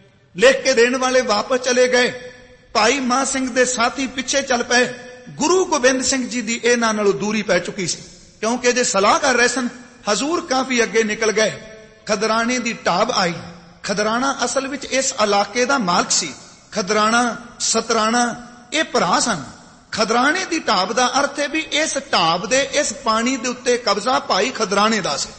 ਲਿਖ ਕੇ ਦੇਣ ਵਾਲੇ ਵਾਪਸ ਚਲੇ ਗਏ, ਭਾਈ ਮਾਹ ਸਿੰਘ ਦੇ ਸਾਥੀ ਪਿੱਛੇ ਚੱਲ ਪਏ। ਗੁਰੂ ਗੋਬਿੰਦ ਸਿੰਘ ਜੀ ਦੀ ਇਹਨਾਂ ਨਾਲੋਂ ਦੂਰੀ ਪੈ ਚੁੱਕੀ ਸੀ ਕਿਉਂਕਿ ਜੇ ਸਲਾਹ ਕਰ ਰਹੇ ਸਨ। ਹਜ਼ੂਰ ਕਾਫੀ ਅੱਗੇ ਨਿਕਲ ਗਏ। ਖਦਰਾਣੇ ਦੀ ਢਾਬ ਆਈ। ਖਦਰਾਣਾ ਅਸਲ ਵਿੱਚ ਇਸ ਇਲਾਕੇ ਦਾ ਮਾਲਕ ਸੀ। ਖਦਰਾਣਾ, ਸਤਰਾਣਾ ਇਹ ਭਰਾ ਸਨ। ਖਦਰਾਣੇ ਦੀ ਢਾਬ ਦਾ ਅਰਥ ਹੈ ਵੀ ਇਸ ਢਾਬ ਦੇ ਇਸ ਪਾਣੀ ਦੇ ਉੱਤੇ ਕਬਜ਼ਾ ਭਾਈ ਖਦਰਾਣੇ ਦਾ ਸੀ।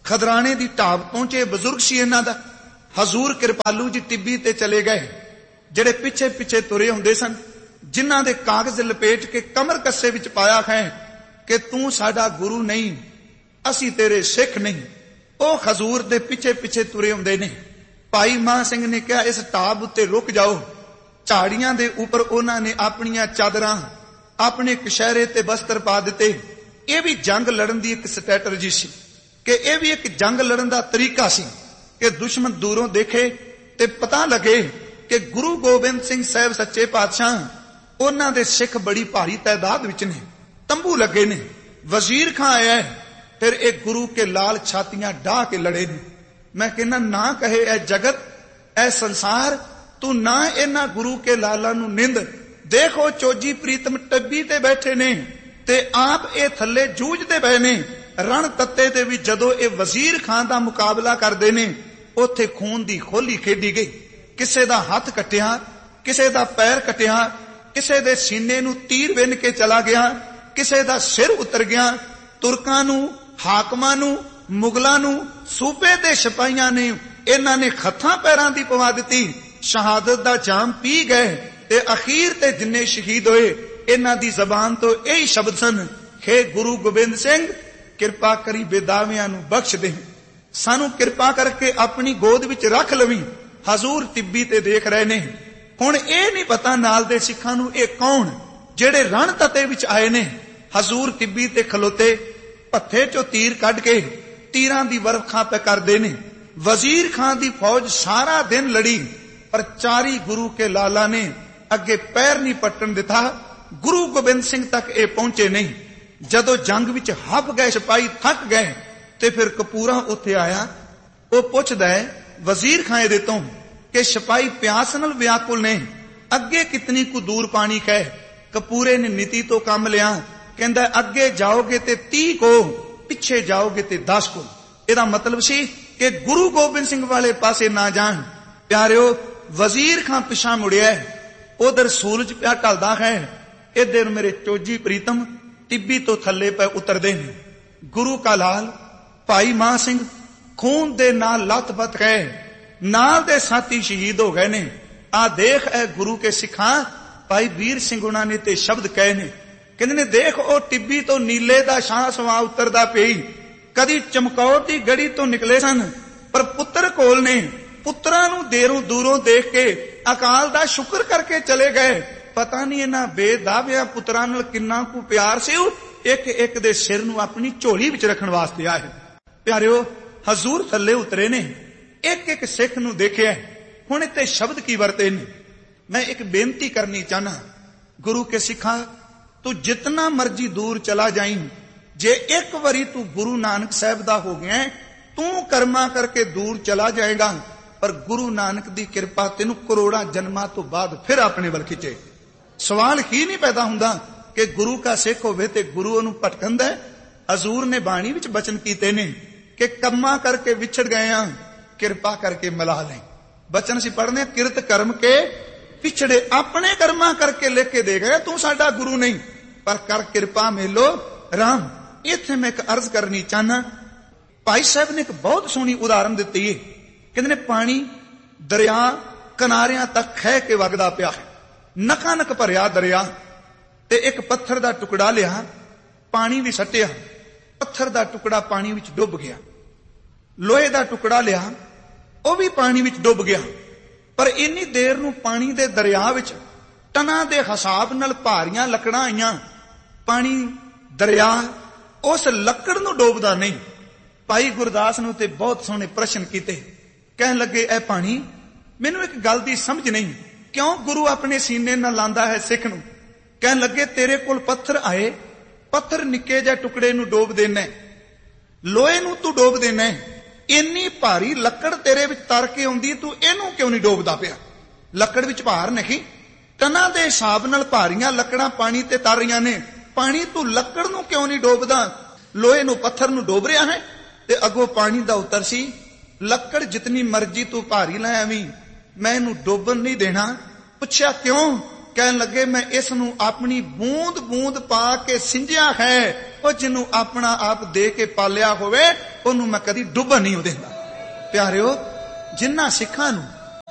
ਖਦਰਾਣੇ ਦੀ ਢਾਬ ਪਹੁੰਚੇ। ਬਜ਼ੁਰਗ ਸੀ ਇਹਨਾਂ ਦਾ। ਹਜ਼ੂਰ ਕਿਰਪਾਲੂ ਜੀ ਟਿੱਬੀ ਤੇ ਚਲੇ ਗਏ। ਜਿਹੜੇ ਪਿੱਛੇ ਪਿੱਛੇ ਤੁਰੇ ਹੁੰਦੇ ਸਨ, ਜਿਨ੍ਹਾਂ ਦੇ ਕਾਗਜ਼ ਲਪੇਟ ਕੇ ਕਮਰ ਕੱਸੇ ਵਿੱਚ ਪਾਇਆ ਹੈ ਕਿ ਤੂੰ ਸਾਡਾ ਗੁਰੂ ਨਹੀਂ, ਅਸੀਂ ਤੇਰੇ ਸਿੱਖ ਨਹੀਂ, ਉਹ ਹਜ਼ੂਰ ਦੇ ਪਿੱਛੇ ਪਿੱਛੇ ਤੁਰੇ ਹੁੰਦੇ ਨੇ। ਭਾਈ ਮਾਨ ਸਿੰਘ ਨੇ ਕਿਹਾ ਇਸ ਢਾਬ ਉੱਤੇ ਰੁਕ ਜਾਓ। ਝਾੜੀਆਂ ਦੇ ਉੱਪਰ ਉਹਨਾਂ ਨੇ ਆਪਣੀਆਂ ਚਾਦਰਾਂ, ਆਪਣੇ ਕਸ਼ਹਿਰੇ ਤੇ ਬਸਤਰ ਪਾ ਦਿੱਤੇ। ਇਹ ਵੀ ਜੰਗ ਲੜਨ ਦੀ ਇੱਕ ਸਟ੍ਰੈਟਜੀ ਸੀ, ਕਿ ਇਹ ਵੀ ਇੱਕ ਜੰਗ ਲੜਨ ਦਾ ਤਰੀਕਾ ਸੀ ਕਿ ਦੁਸ਼ਮਣ ਦੂਰੋਂ ਦੇਖੇ ਤੇ ਪਤਾ ਲੱਗੇ ਕਿ ਗੁਰੂ ਗੋਬਿੰਦ ਸਿੰਘ ਸਾਹਿਬ ਸੱਚੇ ਪਾਤਸ਼ਾਹ, ਉਹਨਾਂ ਦੇ ਸਿੱਖ ਬੜੀ ਭਾਰੀ ਤਾਦਾਦ ਵਿੱਚ ਨੇ, ਤੰਬੂ ਲੱਗੇ ਨੇ। ਵਜ਼ੀਰ ਖਾਂ ਆਇਆ ਹੈ, ਫਿਰ ਇਹ ਗੁਰੂ ਕੇ ਲਾਲ ਛਾਤੀਆਂ ਢਾਹ ਕੇ ਲੜੇ ਨੇ। ਮੈਂ ਕਹਿੰਦਾ ਨਾ ਕਹੇ ਇਹ ਜਗਤ, ਇਹ ਸੰਸਾਰ, ਤੂੰ ਨਾ ਇਹਨਾਂ ਗੁਰੂ ਕੇ ਲਾਲਾਂ ਨੂੰ ਨਿੰਦ। ਦੇਖੋ ਚੋਜੀ ਪ੍ਰੀਤਮ ਟੱਬੀ ਤੇ ਬੈਠੇ ਨੇ ਤੇ ਆਪ ਇਹ ਥੱਲੇ ਜੂਝਦੇ ਪਏ ਨੇ। ਰਣ ਤੱਤੇ ਦੇ ਵੀ ਜਦੋਂ ਇਹ ਵਜ਼ੀਰ ਖਾਨ ਦਾ ਮੁਕਾਬਲਾ ਕਰਦੇ ਨੇ, ਉੱਥੇ ਖੂਨ ਦੀ ਖੋਲੀ ਖੇਡੀ ਗਈ। ਕਿਸੇ ਦਾ ਹੱਥ ਕੱਟਿਆ, ਕਿਸੇ ਦਾ ਪੈਰ ਕੱਟਿਆ, ਕਿਸੇ ਦੇ ਸੀਨੇ ਨੂੰ ਤੀਰ ਵਿੰਨ ਕੇ ਚਲਾ ਗਿਆ, ਕਿਸੇ ਦਾ ਸਿਰ ਉਤਰ ਗਿਆ। ਤੁਰਕਾਂ ਨੂੰ, ਹਾਕਮਾਂ ਨੂੰ, ਮੁਗਲਾਂ ਨੂੰ, ਸੂਬੇ ਦੇ ਸਿਪਾਹੀਆਂ ਨੇ ਇਹਨਾਂ ਨੇ ਹੱਥਾਂ ਪੈਰਾਂ ਦੀ ਪਵਾ ਦਿੱਤੀ। ਸ਼ਹਾਦਤ ਦਾ ਜਾਮ ਪੀ ਗਏ ਤੇ ਅਖੀਰ ਤੇ ਜਿੰਨੇ ਸ਼ਹੀਦ ਹੋਏ, ਇਹਨਾਂ ਦੀ ਜ਼ਬਾਨ ਤੋਂ ਇਹੀ ਸ਼ਬਦ ਸਨ, ਹੇ ਗੁਰੂ ਗੋਬਿੰਦ ਸਿੰਘ, ਕਿਰਪਾ ਕਰੀ ਬੇਦਾਵਿਆਂ ਨੂੰ ਬਖਸ਼ ਦੇ, ਸਾਨੂੰ ਕਿਰਪਾ ਕਰਕੇ ਆਪਣੀ ਗੋਦ ਵਿੱਚ ਰੱਖ ਲਵੀਂ। ਹਜ਼ੂਰ ਟਿੱਬੀ ਤੇ ਦੇਖ ਰਹੇ ਨੇ। ਹੁਣ ਇਹ ਨਹੀਂ ਪਤਾ ਨਾਲ ਦੇ ਸਿੱਖਾਂ ਨੂੰ ਇਹ ਕੌਣ ਜਿਹੜੇ ਰਣ ਤਤੇ ਵਿੱਚ ਆਏ ਨੇ। ਹਜ਼ੂਰ ਟਿੱਬੀ ਤੇ ਖਲੋਤੇ, ਪੱਥੇ ਚੋਂ ਤੀਰ ਕੱਢ ਕੇ ਤੀਰਾਂ ਦੀ ਵਰਖਾ ਪੈ ਕਰਦੇ ਨੇ। ਵਜ਼ੀਰ ਖਾਨ ਦੀ ਫੌਜ ਸਾਰਾ ਦਿਨ ਲੜੀ, ਪਰ ਚਾਰੀ ਗੁਰੂ ਕੇ ਲਾਲਾ ਨੇ ਅੱਗੇ ਪੈਰ ਨਹੀਂ ਪੱਟਣ ਦਿੱਤਾ। ਗੁਰੂ ਗੋਬਿੰਦ ਸਿੰਘ ਤੱਕ ਇਹ ਪਹੁੰਚੇ ਨਹੀਂ। ਜਦੋਂ ਜੰਗ ਵਿੱਚ ਹੱਫ ਗਏ, ਸਿਪਾਹੀ ਥੱਕ ਗਏ, ਤੇ ਫਿਰ ਕਪੂਰਾ ਉੱਥੇ ਆਇਆ। ਉਹ ਪੁੱਛਦਾ ਹੈ ਵਜ਼ੀਰ ਖਾਂ ਦੇ ਤੋਂ ਕਿ ਸਿਪਾਹੀ ਪਿਆਸ ਨਾਲ ਵਿਆਕੁਲ ਨੇ, ਅੱਗੇ ਕਿਤਨੀ ਕੁ ਦੂਰ ਪਾਣੀ ਹੈ। ਕਪੂਰੇ ਨੇ ਨੀਤੀ ਤੋਂ ਕੰਮ ਲਿਆ। ਕਹਿੰਦਾ ਅੱਗੇ ਜਾਓਗੇ ਤੇ ਤੀਹ ਕੋ, ਪਿੱਛੇ ਜਾਓਗੇ ਤੇ ਦਸ ਕੋ। ਇਹਦਾ ਮਤਲਬ ਸੀ ਕਿ ਗੁਰੂ ਗੋਬਿੰਦ ਸਿੰਘ ਵਾਲੇ ਪਾਸੇ ਨਾ ਜਾਣ। ਪਿਆਰਿਓ, ਵਜ਼ੀਰ ਖਾਂ ਪਿਛਾ ਮੁੜਿਆ। ਉਧਰ ਸੂਰਜ ਪਿਆ ਢਲਦਾ ਹੈ, ਇਧਰ ਮੇਰੇ ਚੋਜੀ ਪ੍ਰੀਤਮ ਟਿੱਬੀ ਤੋਂ ਥੱਲੇ ਪੈ ਉਤਰਦੇ ਨੇ। ਗੁਰੂ ਕਾ ਲਾਲ ਭਾਈ ਮਾਨ ਸਿੰਘ ਖੂਨ ਦੇ ਨਾਲ ਲੱਥ-ਪੱਥ ਗਏ, ਨਾਲ ਦੇ ਸਾਥੀ ਸ਼ਹੀਦ ਹੋ ਗਏ ਨੇ। ਆ ਦੇਖ ਇਹ ਗੁਰੂ ਕੇ ਸਿੱਖਾਂ, ਭਾਈ ਵੀਰ ਸਿੰਘ ਉਹਨਾਂ ਨੇ ਤੇ ਸ਼ਬਦ ਕਹੇ ਨੇ। ਕਹਿੰਦੇ ਨੇ ਦੇਖ ਉਹ ਟਿੱਬੀ ਤੋਂ ਨੀਲੇ ਦਾ ਸ਼ਾਹ ਸਵਾ ਉਤਰਦਾ ਪਈ। ਕਦੀ ਚਮਕੌਰ ਦੀ ਗੜੀ ਤੋਂ ਨਿਕਲੇ ਸਨ, ਪਰ ਪੁੱਤਰ ਕੋਲ ਨੇ। ਪੁੱਤਰਾਂ ਨੂੰ ਦੇਰੋਂ ਦੂਰੋਂ ਦੇਖ ਕੇ ਅਕਾਲ ਦਾ ਸ਼ੁਕਰ ਕਰਕੇ ਚਲੇ ਗਏ। ਪਤਾ ਨਹੀਂ ਇਹਨਾਂ ਬੇਦਾਵਿਆਂ ਪੁੱਤਰਾਂ ਨਾਲ ਕਿੰਨਾ ਕੁ ਪਿਆਰ ਸੀ। ਇੱਕ ਇੱਕ ਦੇ ਸਿਰ ਨੂੰ ਆਪਣੀ ਝੋਲੀ ਵਿੱਚ ਰੱਖਣ ਵਾਸਤੇ ਆਏ। ਪਿਆਰਿਓ, ਹਜ਼ੂਰ ਥੱਲੇ ਉਤਰੇ ਨੇ, ਇੱਕ ਇੱਕ ਸਿੱਖ ਨੂੰ ਦੇਖਿਆ। ਹੁਣ ਇੱਥੇ ਸ਼ਬਦ ਕੀ ਵਰਤੇ ਨੇ, ਮੈਂ ਇੱਕ ਬੇਨਤੀ ਕਰਨੀ ਚਾਹਨਾ। ਗੁਰੂ ਕੇ ਸਿੱਖਾਂ, ਤੂੰ ਜਿਤਨਾ ਮਰਜੀ ਦੂਰ ਚਲਾ ਜਾਈਂ, ਜੇ ਇੱਕ ਵਾਰੀ ਤੂੰ ਗੁਰੂ ਨਾਨਕ ਸਾਹਿਬ ਦਾ ਹੋ ਗਿਆ, ਤੂੰ ਕਰਮਾ ਕਰਕੇ ਦੂਰ ਚਲਾ ਜਾਏਗਾ, ਪਰ ਗੁਰੂ ਨਾਨਕ ਦੀ ਕਿਰਪਾ ਤੈਨੂੰ ਕਰੋੜਾਂ ਜਨਮਾਂ ਤੋਂ ਬਾਅਦ ਫਿਰ ਆਪਣੇ ਵੱਲ ਖਿੱਚੇ। ਸਵਾਲ ਹੀ ਨਹੀਂ ਪੈਦਾ ਹੁੰਦਾ ਕਿ ਗੁਰੂ ਕਾ ਸਿੱਖ ਹੋਵੇ ਤੇ ਗੁਰੂ ਉਹਨੂੰ ਭਟਕੰਦਾ ਹੈ। ਹਜ਼ੂਰ ਨੇ ਬਾਣੀ ਵਿੱਚ ਬਚਨ ਕੀਤੇ ਨੇ ਕਿ ਕੰਮਾਂ ਕਰਕੇ ਵਿਛੜ ਗਏ ਆ, ਕਿਰਪਾ ਕਰਕੇ ਮਿਲਾ ਲੈ। ਬਚਨ ਅਸੀਂ ਪੜ੍ਹਨੇ, ਕਿਰਤ ਕਰਮ ਕੇ ਪਿਛੜੇ, ਆਪਣੇ ਕਰਮਾਂ ਕਰਕੇ ਲਿਖ ਕੇ ਦੇ ਗਏ, ਤੂੰ ਸਾਡਾ ਗੁਰੂ ਨਹੀਂ, ਪਰ ਕਰ ਕਿਰਪਾ ਮੇਲੋ ਰਾਮ। ਇੱਥੇ ਮੈਂ ਇੱਕ ਅਰਜ਼ ਕਰਨੀ ਚਾਹਨਾ। ਭਾਈ ਸਾਹਿਬ ਨੇ ਇੱਕ ਬਹੁਤ ਸੋਹਣੀ ਉਦਾਹਰਨ ਦਿੱਤੀ ਹੈ। ਕਹਿੰਦੇ ਨੇ ਪਾਣੀ ਦਰਿਆ ਕਿਨਾਰਿਆਂ ਤੱਕ ਖਹਿ ਕੇ ਵਗਦਾ ਪਿਆ ਹੈ, ਨਕਾ ਨਕ ਭਰਿਆ ਦਰਿਆ, ਤੇ ਇੱਕ ਪੱਥਰ ਦਾ ਟੁਕੜਾ ਲਿਆ, ਪਾਣੀ ਵੀ ਸੱਟਿਆ, ਪੱਥਰ ਦਾ ਟੁਕੜਾ ਪਾਣੀ ਵਿੱਚ ਡੁੱਬ ਗਿਆ। ਲੋਹੇ ਦਾ ਟੁਕੜਾ ਲਿਆ, ਉਹ ਵੀ ਪਾਣੀ ਵਿੱਚ ਡੁੱਬ ਗਿਆ। ਪਰ ਇੰਨੀ ਦੇਰ ਨੂੰ ਪਾਣੀ ਦੇ ਦਰਿਆ ਵਿੱਚ ਟਨਾਂ ਦੇ ਹਿਸਾਬ ਨਾਲ ਭਾਰੀਆਂ ਲੱਕੜਾਂ ਆਈਆਂ। ਪਾਣੀ ਦਰਿਆ ਉਸ ਲੱਕੜ ਨੂੰ ਡੋਬਦਾ ਨਹੀਂ। ਭਾਈ ਗੁਰਦਾਸ ਨੂੰ ਤੇ ਬਹੁਤ ਸੋਹਣੇ ਪ੍ਰਸ਼ਨ ਕੀਤੇ। ਕਹਿਣ ਲੱਗੇ, ਇਹ ਪਾਣੀ, ਮੈਨੂੰ ਇੱਕ ਗੱਲ ਦੀ ਸਮਝ ਨਹੀਂ, ਕਿਉਂ ਗੁਰੂ ਆਪਣੇ ਸੀਨੇ ਨਾਲ ਲਾਂਦਾ ਹੈ ਸਿੱਖ ਨੂੰ। ਕਹਿਣ ਲੱਗੇ, ਤੇਰੇ ਕੋਲ ਪੱਥਰ ਆਏ, ਪੱਥਰ ਨਿੱਕੇ ਜਿਹੇ ਟੁਕੜੇ ਨੂੰ ਡੋਬ ਦੇਣਾ, ਲੋਹੇ ਨੂੰ ਤੂੰ ਡੋਬ ਦੇਣਾ, ਇੰਨੀ ਭਾਰੀ ਲੱਕੜ ਤੇਰੇ ਵਿੱਚ ਤਰ ਕੇ ਆਉਂਦੀ, ਤੂੰ ਇਹਨੂੰ ਕਿਉਂ ਨਹੀਂ ਡੋਬਦਾ ਪਿਆ? ਲੱਕੜ ਵਿੱਚ ਭਾਰ ਨਹੀਂ, ਟਨਾਂ ਦੇ ਹਿਸਾਬ ਨਾਲ ਭਾਰੀਆਂ ਲੱਕੜਾਂ ਪਾਣੀ ਤੇ ਤਰ ਰਹੀਆਂ ਨੇ, ਪਾਣੀ ਤੂੰ ਲੱਕੜ ਨੂੰ ਕਿਉਂ ਨਹੀਂ ਡੋਬਦਾ? ਲੋਹੇ ਨੂੰ, ਪੱਥਰ ਨੂੰ ਡੋਬ ਰਿਹਾ ਹੈ। ਤੇ ਅੱਗੋਂ ਪਾਣੀ ਦਾ ਉੱਤਰ ਸੀ, ਲੱਕੜ ਜਿਤਨੀ ਮਰਜ਼ੀ ਤੂੰ ਭਾਰੀ ਲੈ ਆਵੀਂ, ਮੈਂ ਇਹਨੂੰ ਡੋਬਣ ਨਹੀਂ ਦੇਣਾ। ਪੁੱਛਿਆ ਕਿਉਂ? ਕਹਿਣ ਲੱਗੇ ਮੈਂ ਇਸ ਨੂੰ ਆਪਣੀ ਬੂੰਦ ਬੂੰਦ ਪਾ ਕੇ ਸਿੰਜਿਆ ਹੈ। ਉਹ ਜਿਹਨੂੰ ਆਪਣਾ ਆਪ ਦੇ ਕੇ ਪਾਲਿਆ ਹੋਵੇ ਉਹਨੂੰ ਮੈਂ ਕਦੀ ਡੁੱਬਣ ਨਹੀਂ ਦਿੰਦਾ। ਪਿਆਰਿਓ, ਜਿਨ੍ਹਾਂ ਸਿੱਖਾਂ ਨੂੰ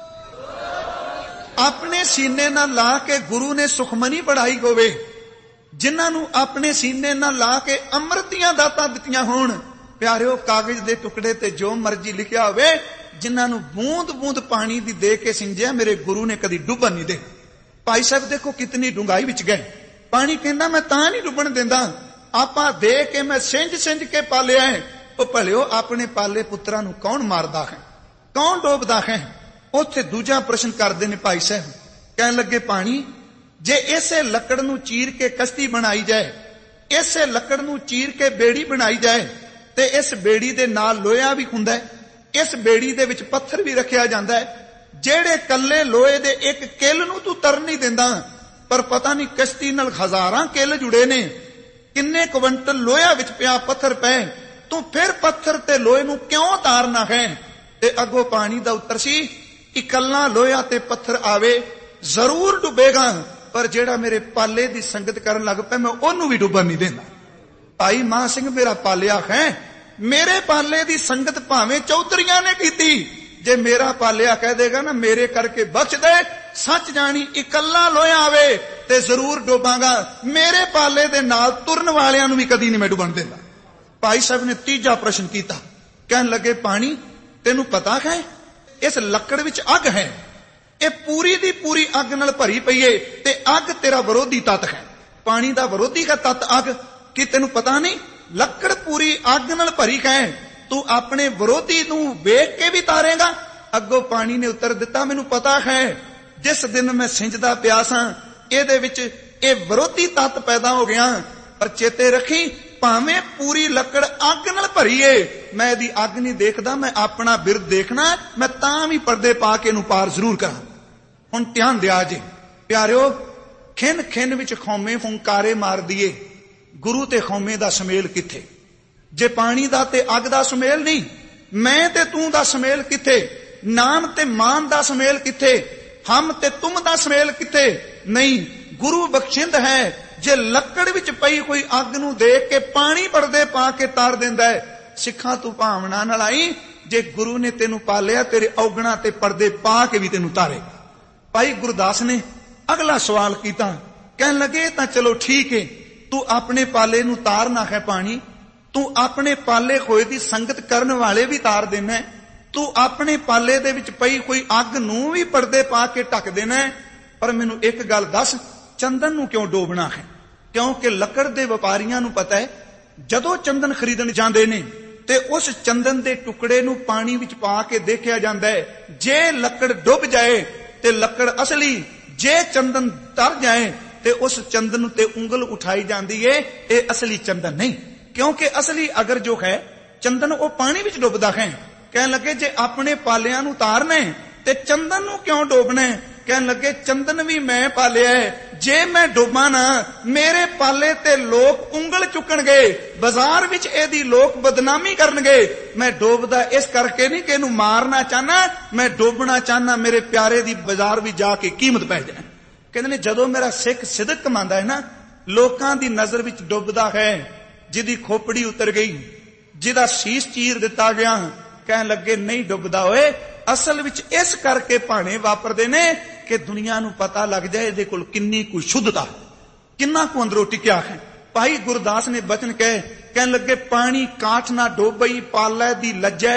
ਆਪਣੇ ਸੀਨੇ ਨਾਲ ਲਾ ਕੇ ਗੁਰੂ ਨੇ ਸੁਖਮਨੀ ਪੜਾਈ ਹੋਵੇ, ਜਿਨ੍ਹਾਂ ਨੂੰ ਆਪਣੇ ਸੀਨੇ ਨਾਲ ਲਾ ਕੇ ਅੰਮ੍ਰਿਤ ਦੀਆਂ ਦਾਤਾਂ ਦਿੱਤੀਆਂ ਹੋਣ, ਪਿਆਰਿਓ ਕਾਗਜ਼ ਦੇ ਟੁਕੜੇ ਤੇ ਜੋ ਮਰਜ਼ੀ ਲਿਖਿਆ ਹੋਵੇ, ਜਿਨ੍ਹਾਂ ਨੂੰ ਬੂੰਦ ਬੂੰਦ ਪਾਣੀ ਦੀ ਦੇ ਕੇ ਸਿੰਜਿਆ, ਮੇਰੇ ਗੁਰੂ ਨੇ ਕਦੀ ਡੁੱਬਣ ਨਹੀਂ ਦੇ। ਭਾਈ ਸਾਹਿਬ ਦੇਖੋ ਕਿਤਨੀ ਡੂੰਘਾਈ ਵਿੱਚ ਗਏ। ਪਾਣੀ ਕਹਿੰਦਾ ਮੈਂ ਤਾਂ ਨਹੀਂ ਡੁੱਬਣ ਦਿੰਦਾ, ਆਪਾਂ ਦੇ ਕੇ ਮੈਂ ਸਿੰਜ ਸਿੰਜ ਕੇ ਪਾਲਿਆ ਹੈ। ਉਹ ਭਲਿਓ, ਆਪਣੇ ਪਾਲੇ ਪੁੱਤਰਾਂ ਨੂੰ ਕੌਣ ਮਾਰਦਾ ਹੈ, ਕੌਣ ਡੋਬਦਾ ਹੈ? ਉੱਥੇ ਦੂਜਾ ਪ੍ਰਸ਼ਨ ਕਰਦੇ ਨੇ ਭਾਈ ਸਾਹਿਬ, ਕਹਿਣ ਲੱਗੇ ਪਾਣੀ ਜੇ ਇਸੇ ਲੱਕੜ ਨੂੰ ਚੀਰ ਕੇ ਕਸ਼ਤੀ ਬਣਾਈ ਜਾਏ, ਇਸੇ ਲੱਕੜ ਨੂੰ ਚੀਰ ਕੇ ਬੇੜੀ ਬਣਾਈ ਜਾਏ, ਤੇ ਇਸ ਬੇੜੀ ਦੇ ਨਾਲ ਲੋਹਾ ਵੀ ਹੁੰਦਾ ਹੈ, ਇਸ ਬੇੜੀ ਦੇ ਵਿੱਚ ਪੱਥਰ ਵੀ ਰੱਖਿਆ ਜਾਂਦਾ ਹੈ, ਜਿਹੜੇ ਕੱਲੇ ਲੋਹੇ ਦੇ ਇੱਕ ਕਿੱਲ ਨੂੰ ਤੂੰ ਤਰ ਨਹੀਂ ਦਿੰਦਾ, ਪਰ ਪਤਾ ਨਹੀਂ ਕਸ਼ਤੀ ਨਾਲ ਹਜ਼ਾਰਾਂ ਕਿੱਲ ਜੁੜੇ ਨੇ, ਕਿੰਨੇ ਕੁਇੰਟਲ ਲੋਹਾ ਵਿੱਚ ਪਿਆ ਪੱਥਰ ਪਏ, ਤੂੰ ਫਿਰ ਪੱਥਰ ਤੇ ਲੋਹੇ ਨੂੰ ਕਿਉਂ ਤਾਰਨਾ ਹੈ? ਤੇ ਅੱਗੋਂ ਪਾਣੀ ਦਾ ਉੱਤਰ ਸੀ, ਇਕੱਲਾ ਲੋਹਾ ਤੇ ਪੱਥਰ ਆਵੇ ਜ਼ਰੂਰ ਡੁੱਬੇਗਾ, ਪਰ ਜਿਹੜਾ ਮੇਰੇ ਪਾਲੇ ਦੀ ਸੰਗਤ ਕਰਨ ਲੱਗ ਪਿਆ ਮੈਂ ਉਹਨੂੰ ਵੀ ਡੁੱਬਣ ਨਹੀਂ ਦੇਣਾ। ਭਾਈ ਮਾਨ ਸਿੰਘ ਮੇਰਾ ਪਾਲਿਆ ਹੈ, ਮੇਰੇ ਪਾਲੇ ਦੀ ਸੰਗਤ ਭਾਵੇਂ ਚੌਧਰੀਆਂ ਨੇ ਕੀਤੀ, ਜੇ ਮੇਰਾ ਪਾਲਿਆ ਕਹਿ ਦੇਗਾ ਨਾ ਮੇਰੇ ਕਰਕੇ ਬਖਸ਼ ਦੇ, ਸੱਚ ਜਾਣੀ ਇਕੱਲਾ ਲੋਹਾ ਆਵੇ ਤੇ ਜ਼ਰੂਰ ਡੁੱਬਾਂਗਾ, ਮੇਰੇ ਪਾਲੇ ਦੇ ਨਾਲ ਤੁਰਨ ਵਾਲਿਆਂ ਨੂੰ ਵੀ ਕਦੀ ਨਹੀਂ ਮੈਂ ਡੁੱਬਣ ਦਿੰਦਾ। ਭਾਈ ਸਾਹਿਬ ਨੇ ਤੀਜਾ ਪ੍ਰਸ਼ਨ ਕੀਤਾ, ਕਹਿਣ ਲੱਗੇ ਪਾਣੀ ਤੈਨੂੰ ਪਤਾ ਹੈ ਇਸ ਲੱਕੜ ਵਿੱਚ ਅੱਗ ਹੈ, ਇਹ ਪੂਰੀ ਦੀ ਪੂਰੀ ਅੱਗ ਨਾਲ ਭਰੀ ਪਈ ਏ, ਤੇ ਅੱਗ ਤੇਰਾ ਵਿਰੋਧੀ ਤੱਤ ਹੈ। ਪਾਣੀ ਦਾ ਵਿਰੋਧੀ ਦਾ ਤੱਤ ਅੱਗ, ਕੀ ਤੈਨੂੰ ਪਤਾ ਨਹੀਂ? ਲੱਕੜ ਪੂਰੀ ਅੱਗ ਨਾਲ ਭਰੀ ਹੈ, ਤੂੰ ਆਪਣੇ ਵਿਰੋਧੀ ਨੂੰ ਵੇਖ ਕੇ ਵੀ ਤਾਰੇਗਾ? ਅੱਗੋਂ ਪਾਣੀ ਨੇ ਉੱਤਰ ਦਿੱਤਾ, ਮੈਨੂੰ ਪਤਾ ਹੈ ਜਿਸ ਦਿਨ ਮੈਂ ਸਿੰਜਦਾ ਪਿਆ ਸਾਂ ਇਹਦੇ ਵਿੱਚ ਇਹ ਵਿਰੋਧੀ ਤੱਤ ਪੈਦਾ ਹੋ ਗਿਆ, ਪਰ ਚੇਤੇ ਰੱਖੀ ਭਾਵੇਂ ਪੂਰੀ ਲੱਕੜ ਅੱਗ ਨਾਲ ਭਰੀ ਏ, ਮੈਂ ਇਹਦੀ ਅੱਗ ਨਹੀਂ ਦੇਖਦਾ, ਮੈਂ ਆਪਣਾ ਬਿਰਦ ਦੇਖਣਾ, ਮੈਂ ਤਾਂ ਵੀ ਪਰਦੇ ਪਾ ਕੇ ਇਹਨੂੰ ਪਾਰ ਜ਼ਰੂਰ ਕਰਾਂ। ਹੁਣ ਧਿਆਨ ਦਿਆ ਜੇ ਪਿਆਰਿਓ, ਖਿੰਨ ਖਿੰਨ ਵਿੱਚ ਖੌਮੇ ਫੁੰਕਾਰੇ ਮਾਰ ਦਈਏ, ਗੁਰੂ ਤੇ ਖੌਮੇ ਦਾ ਸੁਮੇਲ ਕਿੱਥੇ? ਜੇ ਪਾਣੀ ਦਾ ਤੇ ਅੱਗ ਦਾ ਸੁਮੇਲ ਨਹੀਂ, ਮੈਂ ਤੇ ਤੂੰ ਦਾ ਸੁਮੇਲ ਕਿੱਥੇ? ਨਾਮ ਤੇ ਮਾਨ ਦਾ ਸੁਮੇਲ ਕਿੱਥੇ? ਹਮ ਤੇ ਤੁਮ ਦਾ ਸੁਮੇਲ ਕਿੱਥੇ? ਨਹੀਂ, ਗੁਰੂ ਬਖਸ਼ਿੰਦ ਹੈ, ਜੇ ਲੱਕੜ ਵਿੱਚ ਪਈ ਕੋਈ ਅੱਗ ਨੂੰ ਦੇਖ ਕੇ ਪਾਣੀ ਪਰਦੇ ਪਾ ਕੇ ਤਾਰ ਦਿੰਦਾ ਹੈ। ਸਿੱਖਾਂ ਤੂੰ ਭਾਵਨਾ ਨਾਲ ਆਈ, ਜੇ ਗੁਰੂ ਨੇ ਤੈਨੂੰ ਪਾਲਿਆ ਤੇਰੇ ਔਗਣਾ ਤੇ ਪਰਦੇ ਪਾ ਕੇ ਵੀ ਤੈਨੂੰ ਤਾਰੇ। ਭਾਈ ਗੁਰਦਾਸ ਨੇ ਅਗਲਾ ਸਵਾਲ ਕੀਤਾ, ਕਹਿਣ ਲੱਗੇ ਤਾਂ ਚਲੋ ਠੀਕ ਹੈ, ਤੂੰ ਆਪਣੇ ਪਾਲੇ ਨੂੰ ਤਾਰਨਾ ਹੈ ਪਾਣੀ, ਤੂੰ ਆਪਣੇ ਪਾਲੇ ਹੋਏ ਦੀ ਸੰਗਤ ਕਰਨ ਵਾਲੇ ਵੀ ਤਾਰ ਦੇਣਾ, ਤੂੰ ਆਪਣੇ ਪਾਲੇ ਦੇ ਵਿੱਚ ਪਈ ਕੋਈ ਅੱਗ ਨੂੰ ਵੀ ਪਰਦੇ ਪਾ ਕੇ ਢੱਕ ਦੇਣਾ, ਪਰ ਮੈਨੂੰ ਇੱਕ ਗੱਲ ਦੱਸ, ਚੰਦਨ ਨੂੰ ਕਿਉਂ ਡੋਬਣਾ ਹੈ? ਕਿਉਂਕਿ ਲੱਕੜ ਦੇ ਵਪਾਰੀਆਂ ਨੂੰ ਪਤਾ ਹੈ, ਜਦੋਂ ਚੰਦਨ ਖਰੀਦਣ ਜਾਂਦੇ ਨੇ ਤੇ ਉਸ ਚੰਦਨ ਦੇ ਟੁਕੜੇ ਨੂੰ ਪਾਣੀ ਵਿੱਚ ਪਾ ਕੇ ਦੇਖਿਆ ਜਾਂਦਾ ਹੈ, ਜੇ ਲੱਕੜ ਡੁੱਬ ਜਾਏ ਤੇ ਲੱਕੜ ਅਸਲੀ, ਜੇ ਚੰਦਨ ਤਰ ਜਾਏ ਤੇ ਉਸ ਚੰਦਨ ਉੱਤੇ ਉਂਗਲ ਉਠਾਈ ਜਾਂਦੀ ਹੈ, ਇਹ ਅਸਲੀ ਚੰਦਨ ਨਹੀਂ, ਕਿਉਂਕਿ ਅਸਲੀ ਅਗਰ ਜੋ ਹੈ ਚੰਦਨ ਉਹ ਪਾਣੀ ਵਿੱਚ ਡੁੱਬਦਾ ਹੈ। ਕਹਿਣ ਲੱਗੇ ਜੇ ਆਪਣੇ ਪਾਲਿਆਂ ਨੂੰ ਤਾਰਨਾ ਤੇ ਚੰਦਨ ਨੂੰ ਕਿਉਂ ਡੋਬਣਾ? ਕਹਿਣ ਲੱਗੇ ਚੰਦਨ ਵੀ ਮੈਂ ਪਾਲਿਆ ਹੈ, ਜੇ ਮੈਂ ਡੁੱਬਾਂ ਨਾ ਮੇਰੇ ਪਾਲੇ ਤੇ ਲੋਕ ਉਂਗਲ ਚੁੱਕਣਗੇ, ਬਾਜ਼ਾਰ ਵਿੱਚ ਇਹਦੀ ਲੋਕ ਬਦਨਾਮੀ ਕਰਨਗੇ। ਮੈਂ ਡੋਬਦਾ ਇਸ ਕਰਕੇ ਨਹੀਂ ਕਿ ਇਹਨੂੰ ਮਾਰਨਾ ਚਾਹਨਾ, ਮੈਂ ਡੋਬਣਾ ਚਾਹਨਾ ਮੇਰੇ ਪਿਆਰੇ ਦੀ ਬਾਜ਼ਾਰ ਵਿੱਚ ਜਾ ਕੇ ਕੀਮਤ ਪੈ ਜਾਏ। ਕਹਿੰਦੇ ਨੇ ਜਦੋਂ ਮੇਰਾ ਸਿੱਖ ਸਿਦਕ ਕਮਾਉਂਦਾ ਹੈ ਨਾ, ਲੋਕਾਂ ਦੀ ਨਜ਼ਰ ਵਿੱਚ ਡੁੱਬਦਾ ਹੈ, ਜਿਹਦੀ ਖੋਪੜੀ ਉਤਰ ਗਈ, ਜਿਹਦਾ ਸੀਸ ਚੀਰ ਦਿੱਤਾ ਗਿਆ, ਕਹਿਣ ਲੱਗੇ ਨਹੀਂ ਡੁੱਬਦਾ ਓਏ, ਅਸਲ ਵਿੱਚ ਇਸ ਕਰਕੇ ਭਾਣੇ ਵਾਪਰਦੇ ਨੇ ਕਿ ਦੁਨੀਆ ਨੂੰ ਪਤਾ ਲੱਗ ਜਾਏ ਇਹਦੇ ਕੋਲ ਕਿੰਨੀ ਕੁ ਸ਼ੁੱਧਤਾ, ਕਿੰਨਾ ਕੁ ਅੰਦਰੋਂ ਟਿਕਿਆ ਹੈ। ਭਾਈ ਗੁਰਦਾਸ ਨੇ ਬਚਨ ਕਹੇ, ਕਹਿਣ ਲੱਗੇ ਪਾਣੀ ਕਾਠ ਨਾ ਡੋਬਈ ਪਾਲੇ ਦੀ ਲੱਜੈ,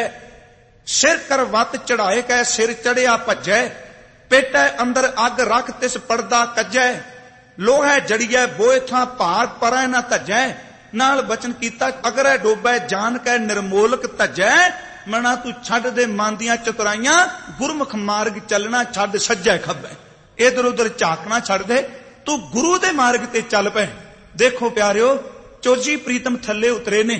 ਸਿਰ ਕਰ ਵੱਤ ਚੜਾਏ ਕੈ ਸਿਰ ਚੜਿਆ ਭੱਜੈ, ਪੇਟੈ ਅੰਦਰ ਅੱਗ ਰੱਖ ਤਿਸ ਪਰਦਾ ਕੱਜੈ, ਲੋਹੈ ਜੜੀਐ ਬੋਏ ਥਾਂ ਭਾਰ ਪਰੈ ਨਾ ਧੱਜੈ। ਨਾਲ ਬਚਨ ਕੀਤਾ ਅਗਰ ਇਹ ਡੋਬੈ ਜਾਨ ਕੈ ਨਿਰਮੋਲਕ ਧੱਜੈ, ਮਣਾ ਤੂੰ ਛੱਡ ਦੇ ਮਨ ਦੀਆਂ ਚਤੁਰਾਈਆਂ, ਗੁਰਮੁਖ ਮਾਰਗ ਚੱਲਣਾ ਛੱਡ ਸੱਜੈ ਖੱਬੈ, ਇਧਰ ਉਧਰ ਝਾਕਣਾ ਛੱਡ ਦੇ, ਤੂੰ ਗੁਰੂ ਦੇ ਮਾਰਗ ਤੇ ਚੱਲ ਪੈ। ਦੇਖੋ ਪਿਆਰਿਓ, ਚੋਜੀ ਪ੍ਰੀਤਮ ਥੱਲੇ ਉਤਰੇ ਨੇ,